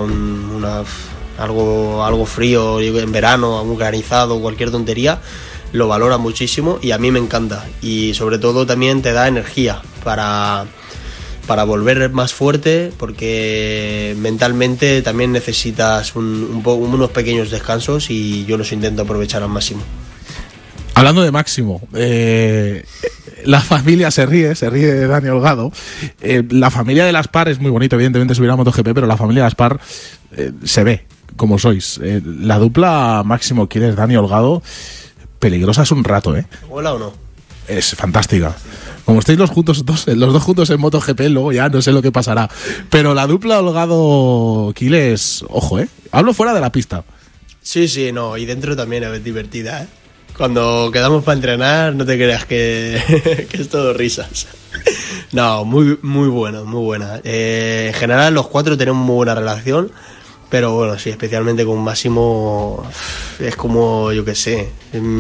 algo frío en verano, un granizado, cualquier tontería, lo valora muchísimo y a mí me encanta, y sobre todo también te da energía para volver más fuerte, porque mentalmente también necesitas unos pequeños descansos y yo los intento aprovechar al máximo. Hablando de máximo, la familia se ríe de Dani Holgado. La familia de Aspar es muy bonita, evidentemente subir a MotoGP, pero la familia de Aspar se ve como sois. La dupla Máximo Quieres, Dani Holgado, peligrosa es un rato, ¿eh? ¿Hola o no? Es fantástica. Como estáis los dos juntos en MotoGP, luego ya no sé lo que pasará. Pero la dupla Holgado-Quiles, ojo, hablo fuera de la pista. Sí, no, y dentro también es divertida, Cuando quedamos para entrenar, no te creas que es todo risas. No, muy buena, muy buena. En general los cuatro tenemos muy buena relación, pero bueno, sí, especialmente con Máximo es como, yo qué sé,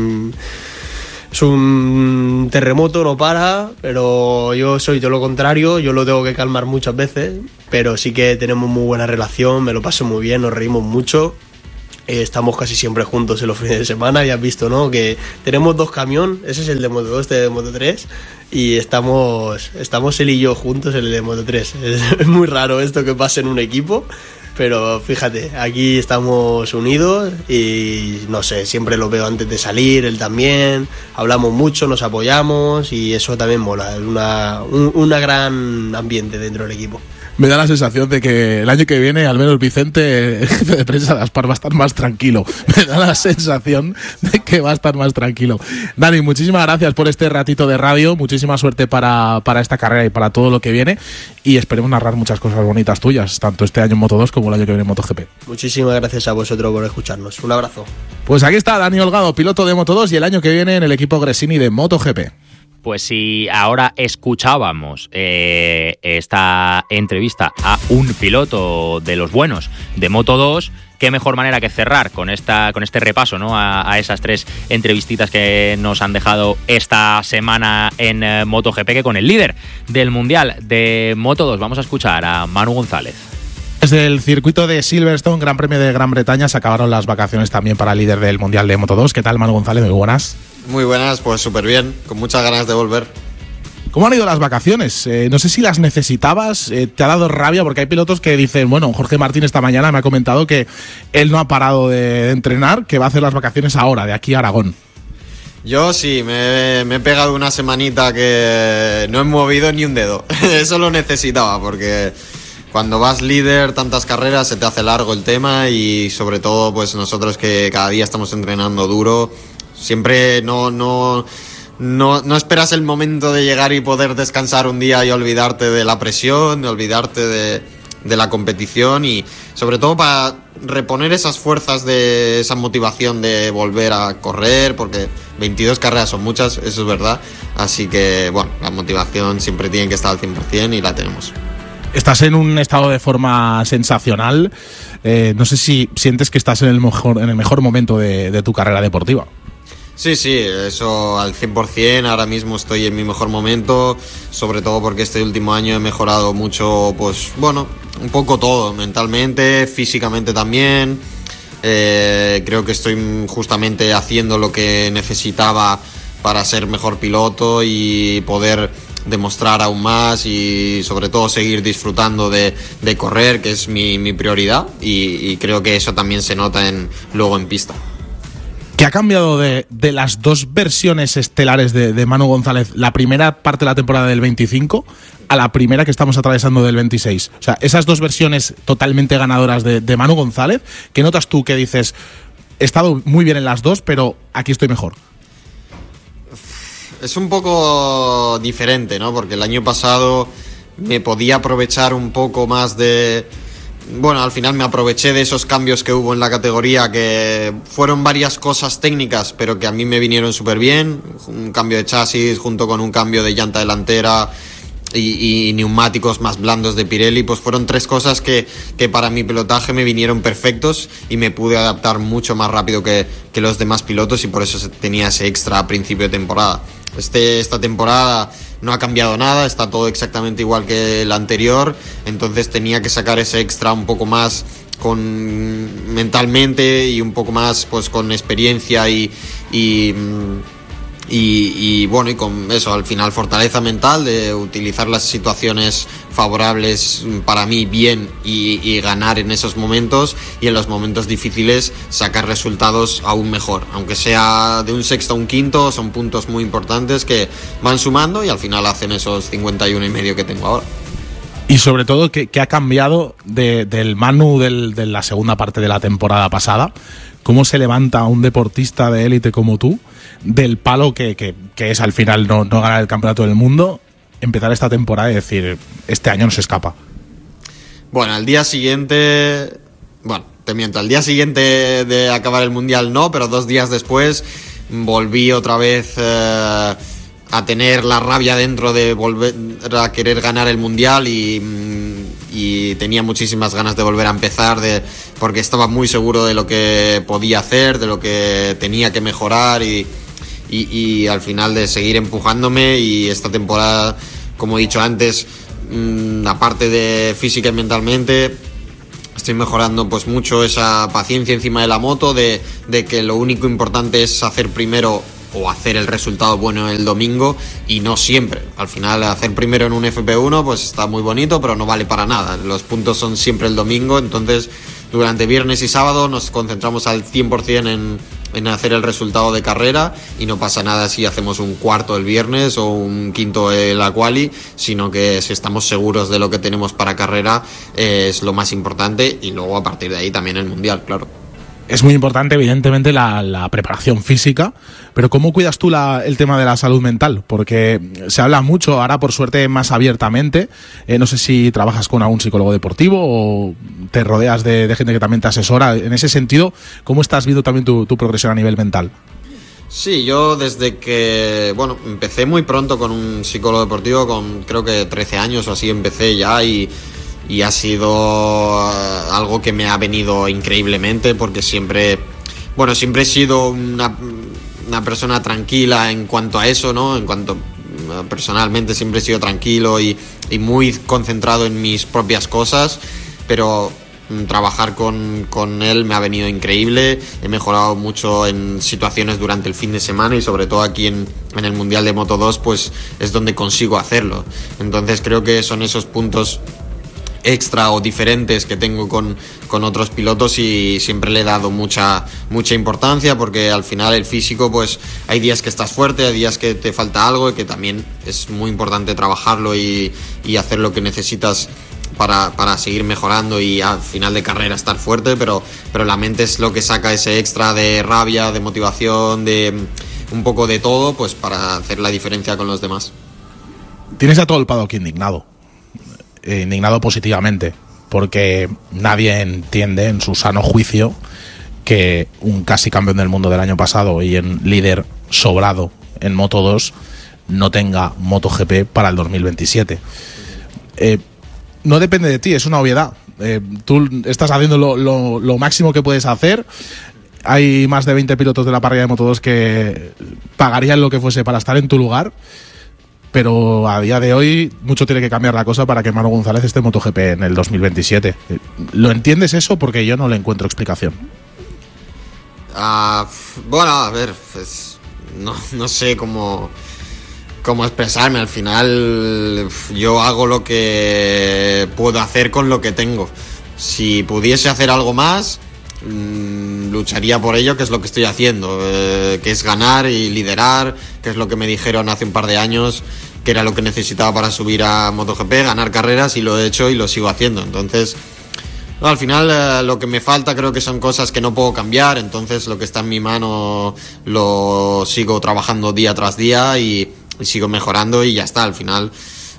es un terremoto, no para, pero yo soy todo lo contrario, yo lo tengo que calmar muchas veces, pero sí que tenemos muy buena relación, me lo paso muy bien, nos reímos mucho. Estamos casi siempre juntos en los fines de semana, ya has visto, ¿no? Que tenemos 2 camiones, ese es el de Moto2, este de Moto3, y estamos él y yo juntos en el de Moto3. Es muy raro esto que pase en un equipo, pero fíjate, aquí estamos unidos y no sé, siempre lo veo antes de salir, él también, hablamos mucho, nos apoyamos y eso también mola, es una gran ambiente dentro del equipo. Me da la sensación de que el año que viene, al menos Vicente, el jefe de prensa de Aspar, va a estar más tranquilo. Me da la sensación de que va a estar más tranquilo. Dani, muchísimas gracias por este ratito de radio. Muchísima suerte para esta carrera y para todo lo que viene. Y esperemos narrar muchas cosas bonitas tuyas, tanto este año en Moto2 como el año que viene en MotoGP. Muchísimas gracias a vosotros por escucharnos. Un abrazo. Pues aquí está Dani Holgado, piloto de Moto2 y el año que viene en el equipo Gresini de MotoGP. Pues si ahora escuchábamos esta entrevista a un piloto de los buenos de Moto2, qué mejor manera que cerrar con este repaso, ¿no? a esas 3 entrevistitas que nos han dejado esta semana en MotoGP que con el líder del Mundial de Moto2. Vamos a escuchar a Manu González. Desde el circuito de Silverstone, Gran Premio de Gran Bretaña, se acabaron las vacaciones también para el líder del Mundial de Moto2. ¿Qué tal, Manu González? Muy buenas. Muy buenas, pues súper bien, con muchas ganas de volver. ¿Cómo han ido las vacaciones? No sé si las necesitabas, ¿te ha dado rabia? Porque hay pilotos que dicen, bueno, Jorge Martín esta mañana me ha comentado que él no ha parado de entrenar, que va a hacer las vacaciones ahora, de aquí a Aragón. Yo sí, me he pegado una semanita que no he movido ni un dedo. Eso lo necesitaba, porque cuando vas líder, tantas carreras, se te hace largo el tema y sobre todo pues nosotros que cada día estamos entrenando duro, siempre no esperas el momento de llegar y poder descansar un día y olvidarte de la presión, de olvidarte de la competición y sobre todo para reponer esas fuerzas, de esa motivación de volver a correr, porque 22 carreras son muchas, eso es verdad, así que bueno, la motivación siempre tiene que estar al 100% y la tenemos. Estás en un estado de forma sensacional, no sé si sientes que estás en el mejor momento de tu carrera deportiva. Sí, eso al 100%, ahora mismo estoy en mi mejor momento, sobre todo porque este último año he mejorado mucho, pues bueno, un poco todo, mentalmente, físicamente también, creo que estoy justamente haciendo lo que necesitaba para ser mejor piloto y poder demostrar aún más y sobre todo seguir disfrutando de correr, que es mi prioridad y creo que eso también se nota luego en pista. ¿Qué ha cambiado de las 2 versiones estelares de Manu González, la primera parte de la temporada del 25 a la primera que estamos atravesando del 26? O sea, esas 2 versiones totalmente ganadoras de Manu González, ¿qué notas tú que dices, he estado muy bien en las 2, pero aquí estoy mejor? Es un poco diferente, ¿no? Porque el año pasado me podía aprovechar un poco más de... Bueno, al final me aproveché de esos cambios que hubo en la categoría, que fueron varias cosas técnicas, pero que a mí me vinieron súper bien. Un cambio de chasis junto con un cambio de llanta delantera y neumáticos más blandos de Pirelli, pues fueron 3 cosas que para mi pilotaje me vinieron perfectos y me pude adaptar mucho más rápido que los demás pilotos y por eso tenía ese extra a principio de temporada. Esta temporada no ha cambiado nada, está todo exactamente igual que la anterior, entonces tenía que sacar ese extra un poco más mentalmente y un poco más pues con experiencia y bueno, y con eso, al final fortaleza mental de utilizar las situaciones favorables para mí bien y ganar en esos momentos y en los momentos difíciles sacar resultados aún mejor, aunque sea de un sexto a un quinto, son puntos muy importantes que van sumando y al final hacen esos 51,5 que tengo ahora. Y sobre todo, ¿qué ha cambiado del Manu de la segunda parte de la temporada pasada cómo se levanta un deportista de élite como tú del palo que es al final no ganar el campeonato del mundo, empezar esta temporada y decir, este año no se escapa. Bueno, al día siguiente... Bueno, te miento, al día siguiente de acabar el Mundial no, pero 2 días después volví otra vez a tener la rabia dentro de volver a querer ganar el Mundial y tenía muchísimas ganas de volver a empezar porque estaba muy seguro de lo que podía hacer, de lo que tenía que mejorar y al final de seguir empujándome. Y esta temporada, como he dicho antes, aparte de física y mentalmente, estoy mejorando pues mucho esa paciencia encima de la moto, de que lo único importante es hacer primero o hacer el resultado bueno el domingo, y no siempre. Al final, hacer primero en un FP1 pues está muy bonito, pero no vale para nada. Los puntos son siempre el domingo, entonces durante viernes y sábado nos concentramos al 100% en hacer el resultado de carrera, y no pasa nada si hacemos un cuarto el viernes o un quinto en la quali, sino que si estamos seguros de lo que tenemos para carrera es lo más importante, y luego a partir de ahí también el Mundial, claro. Es muy importante, evidentemente, la preparación física, pero ¿cómo cuidas tú el tema de la salud mental? Porque se habla mucho, ahora por suerte más abiertamente, no sé si trabajas con algún psicólogo deportivo o te rodeas de gente que también te asesora. En ese sentido, ¿cómo estás viendo también tu progresión a nivel mental? Sí, yo desde que, empecé muy pronto con un psicólogo deportivo, con creo que 13 años o así empecé ya, y ha sido algo que me ha venido increíblemente, porque siempre he sido una persona tranquila en cuanto a eso, ¿no? En cuanto personalmente siempre he sido tranquilo y muy concentrado en mis propias cosas, pero trabajar con él me ha venido increíble. He mejorado mucho en situaciones durante el fin de semana, y sobre todo aquí en el Mundial de Moto2 pues es donde consigo hacerlo. Entonces creo que son esos puntos extra o diferentes que tengo con otros pilotos, y siempre le he dado mucha importancia, porque al final el físico, pues hay días que estás fuerte, hay días que te falta algo, y que también es muy importante trabajarlo y hacer lo que necesitas para seguir mejorando y al final de carrera estar fuerte, pero la mente es lo que saca ese extra de rabia, de motivación, de un poco de todo, pues para hacer la diferencia con los demás. Tienes a todo el paddock indignado positivamente, porque nadie entiende en su sano juicio que un casi campeón del mundo del año pasado y en líder sobrado en Moto2 no tenga MotoGP para el 2027. No depende de ti, es una obviedad. Tú estás haciendo lo máximo que puedes hacer. Hay más de 20 pilotos de la parrilla de Moto2 que pagarían lo que fuese para estar en tu lugar, pero a día de hoy mucho tiene que cambiar la cosa para que Manu González esté en MotoGP en el 2027. ¿Lo entiendes eso? Porque yo no le encuentro explicación. A ver, pues no sé cómo expresarme. Al final yo hago lo que puedo hacer con lo que tengo. Si pudiese hacer algo más, lucharía por ello, que es lo que estoy haciendo, que es ganar y liderar, que es lo que me dijeron hace un par de años que era lo que necesitaba para subir a MotoGP, ganar carreras, y lo he hecho y lo sigo haciendo. Entonces al final lo que me falta creo que son cosas que no puedo cambiar, entonces lo que está en mi mano lo sigo trabajando día tras día y sigo mejorando, y ya está. Al final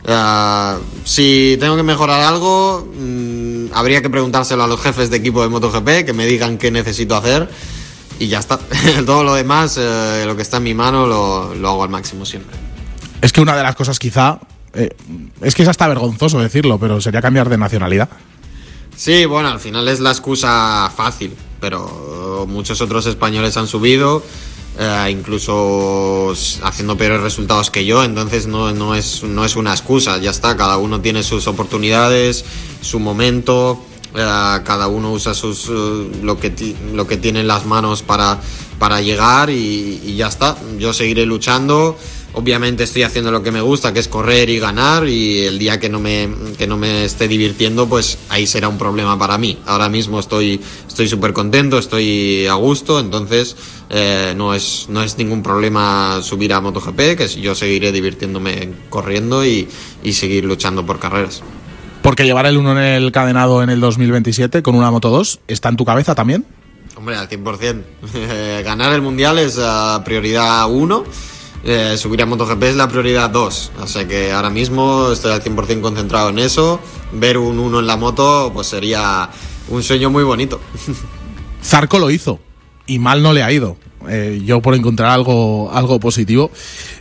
si tengo que mejorar algo, habría que preguntárselo a los jefes de equipo de MotoGP, que me digan qué necesito hacer, y ya está. Todo lo demás, lo que está en mi mano lo hago al máximo siempre. Es que una de las cosas quizá, es que es hasta vergonzoso decirlo, pero sería cambiar de nacionalidad. Sí, al final es la excusa fácil, pero muchos otros españoles han subido, incluso haciendo peores resultados que yo, entonces no es una excusa, ya está. Cada uno tiene sus oportunidades, su momento, cada uno usa lo que tiene en las manos para llegar, y ya está. Yo seguiré luchando. Obviamente estoy haciendo lo que me gusta, que es correr y ganar, y el día que no me esté divirtiendo, pues ahí será un problema para mí. Ahora mismo estoy súper contento, estoy a gusto, entonces no es ningún problema subir a MotoGP, que yo seguiré divirtiéndome corriendo y seguir luchando por carreras. Porque llevar el 1 en el cadenado en el 2027 con una Moto2 está en tu cabeza también. Hombre, al 100%. Ganar el Mundial es prioridad 1. Subir a MotoGP es la prioridad 2. O sea que ahora mismo estoy al 100% concentrado en eso. Ver un 1 en la moto pues sería un sueño muy bonito. Zarco lo hizo y mal no le ha ido. Yo por encontrar algo positivo.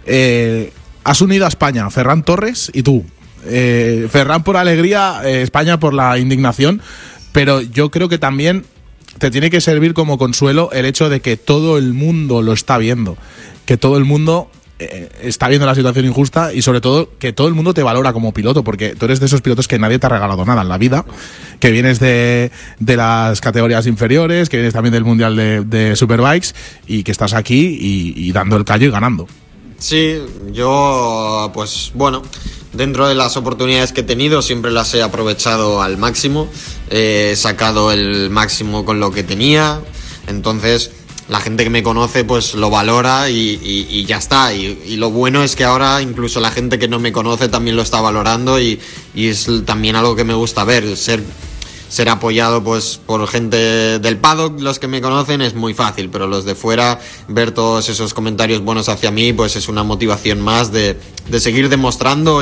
Has unido a España, Ferran Torres y tú. Ferran por alegría, España por la indignación, pero yo creo que también te tiene que servir como consuelo el hecho de que todo el mundo lo está viendo, que todo el mundo está viendo la situación injusta y sobre todo que todo el mundo te valora como piloto, porque tú eres de esos pilotos que nadie te ha regalado nada en la vida, que vienes de las categorías inferiores, que vienes también del Mundial de Superbikes y que estás aquí y dando el callo y ganando. Sí, yo pues bueno, dentro de las oportunidades que he tenido siempre las he aprovechado al máximo, he sacado el máximo con lo que tenía, entonces la gente que me conoce pues lo valora y ya está, y lo bueno es que ahora incluso la gente que no me conoce también lo está valorando y es también algo que me gusta ver, ser apoyado pues por gente del paddock. Los que me conocen es muy fácil, pero los de fuera, ver todos esos comentarios buenos hacia mí pues es una motivación más de seguir demostrando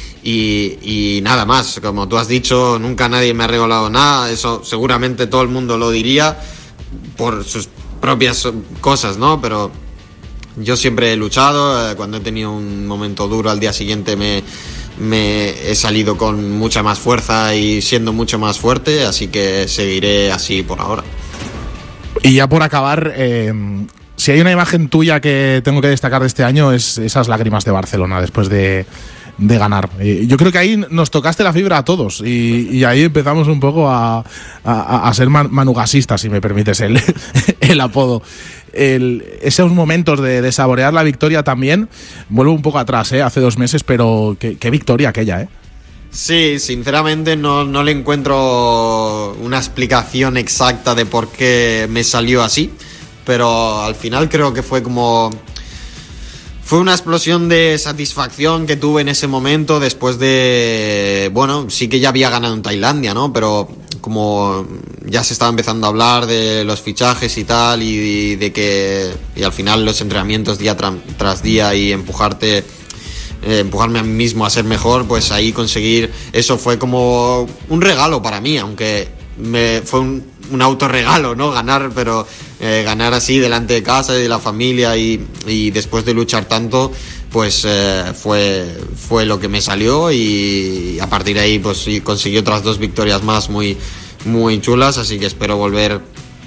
y nada más. Como tú has dicho, nunca nadie me ha regalado nada, eso seguramente todo el mundo lo diría por sus propias cosas, ¿no? Pero yo siempre he luchado, cuando he tenido un momento duro al día siguiente me he salido con mucha más fuerza y siendo mucho más fuerte, así que seguiré así por ahora. Y ya por acabar, si hay una imagen tuya que tengo que destacar de este año es esas lágrimas de Barcelona después de ganar. Yo creo que ahí nos tocaste la fibra a todos y ahí empezamos un poco a ser manugasistas, si me permites el apodo. Esos momentos de saborear la victoria también, vuelvo un poco atrás, hace 2 meses, pero qué victoria aquella, Sí, sinceramente no le encuentro una explicación exacta de por qué me salió así, pero al final creo que fue una explosión de satisfacción que tuve en ese momento después de... Bueno, sí que ya había ganado en Tailandia, ¿no? Pero como ya se estaba empezando a hablar de los fichajes y tal, y de que... Y al final los entrenamientos día tras día y empujarme a mí mismo a ser mejor, pues ahí conseguir... Eso fue como un regalo para mí, aunque fue un autorregalo, ¿no? Ganar, pero ganar así delante de casa y de la familia y después de luchar tanto, pues fue lo que me salió y a partir de ahí pues sí, conseguí otras 2 victorias más muy, muy chulas, así que espero volver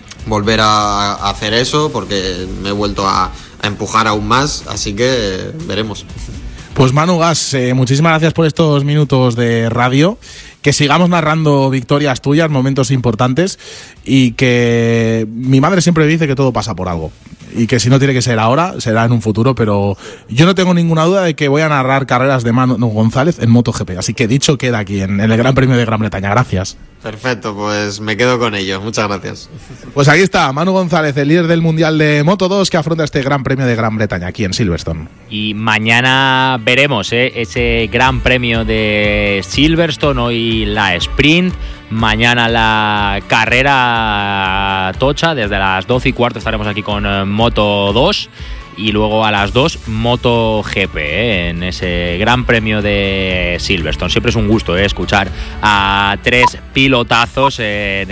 a hacer eso porque me he vuelto a empujar aún más, así que veremos. Pues Manu Gas, muchísimas gracias por estos minutos de radio. Que sigamos narrando victorias tuyas, momentos importantes, y que mi madre siempre dice que todo pasa por algo y que si no tiene que ser ahora, será en un futuro, pero yo no tengo ninguna duda de que voy a narrar carreras de Manu González en MotoGP, así que dicho queda aquí en el Gran Premio de Gran Bretaña. Gracias. Perfecto, pues me quedo con ello. Muchas gracias. Pues aquí está Manu González, el líder del Mundial de Moto2 que afronta este Gran Premio de Gran Bretaña aquí en Silverstone. Y mañana veremos ese Gran Premio de Silverstone, hoy la sprint, mañana la carrera tocha, desde las 12:15 estaremos aquí con Moto2 y luego a las 2 MotoGP en ese Gran Premio de Silverstone. Siempre es un gusto escuchar a 3 pilotazos en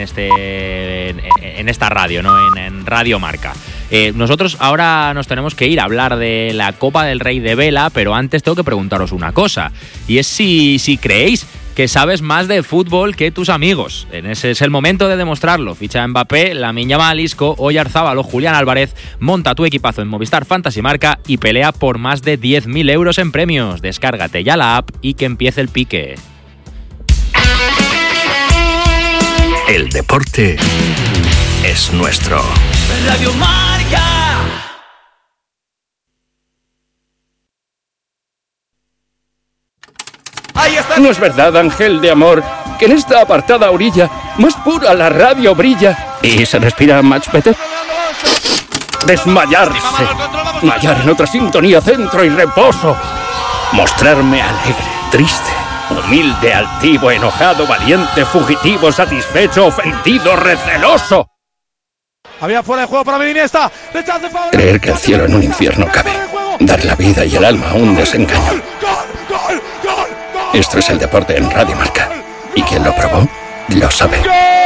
esta radio, ¿no? en Radio Marca. Nosotros ahora nos tenemos que ir a hablar de la Copa del Rey de Vela, pero antes tengo que preguntaros una cosa, y es si creéis que sabes más de fútbol que tus amigos. Ese es el momento de demostrarlo. Ficha a Mbappé, Lamine Yamal, Isco, Oyarzabal o Julián Álvarez. Monta tu equipazo en Movistar Fantasy Marca y pelea por más de 10.000 euros en premios. Descárgate ya la app y que empiece el pique. El deporte es nuestro. Radio Marca. ¿No es verdad, ángel de amor, que en esta apartada orilla más pura la radio brilla y se respira much better? Desmayarse, mallar en otra sintonía, centro y reposo, mostrarme alegre, triste, humilde, altivo, enojado, valiente, fugitivo, satisfecho, ofendido, receloso. Había fuera de juego para Iniesta. Creer que el cielo en un infierno cabe. Dar la vida y el alma a un desengaño. Esto es el deporte en Radio Marca. Y quien lo probó, lo sabe.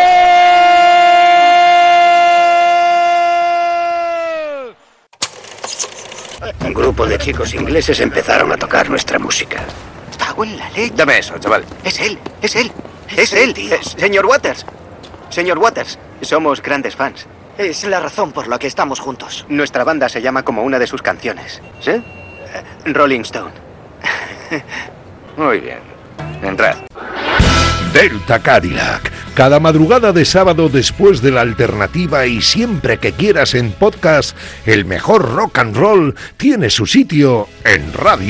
Un grupo de chicos ingleses empezaron a tocar nuestra música. ¡Cago en la leche! Dame eso, chaval. Es él. Señor Waters. Señor Waters, somos grandes fans. Es la razón por la que estamos juntos. Nuestra banda se llama como una de sus canciones. ¿Sí? Rolling Stone. Muy bien. Entrad. Delta Cadillac. Cada madrugada de sábado después de la alternativa y siempre que quieras en podcast, el mejor rock and roll tiene su sitio en Radio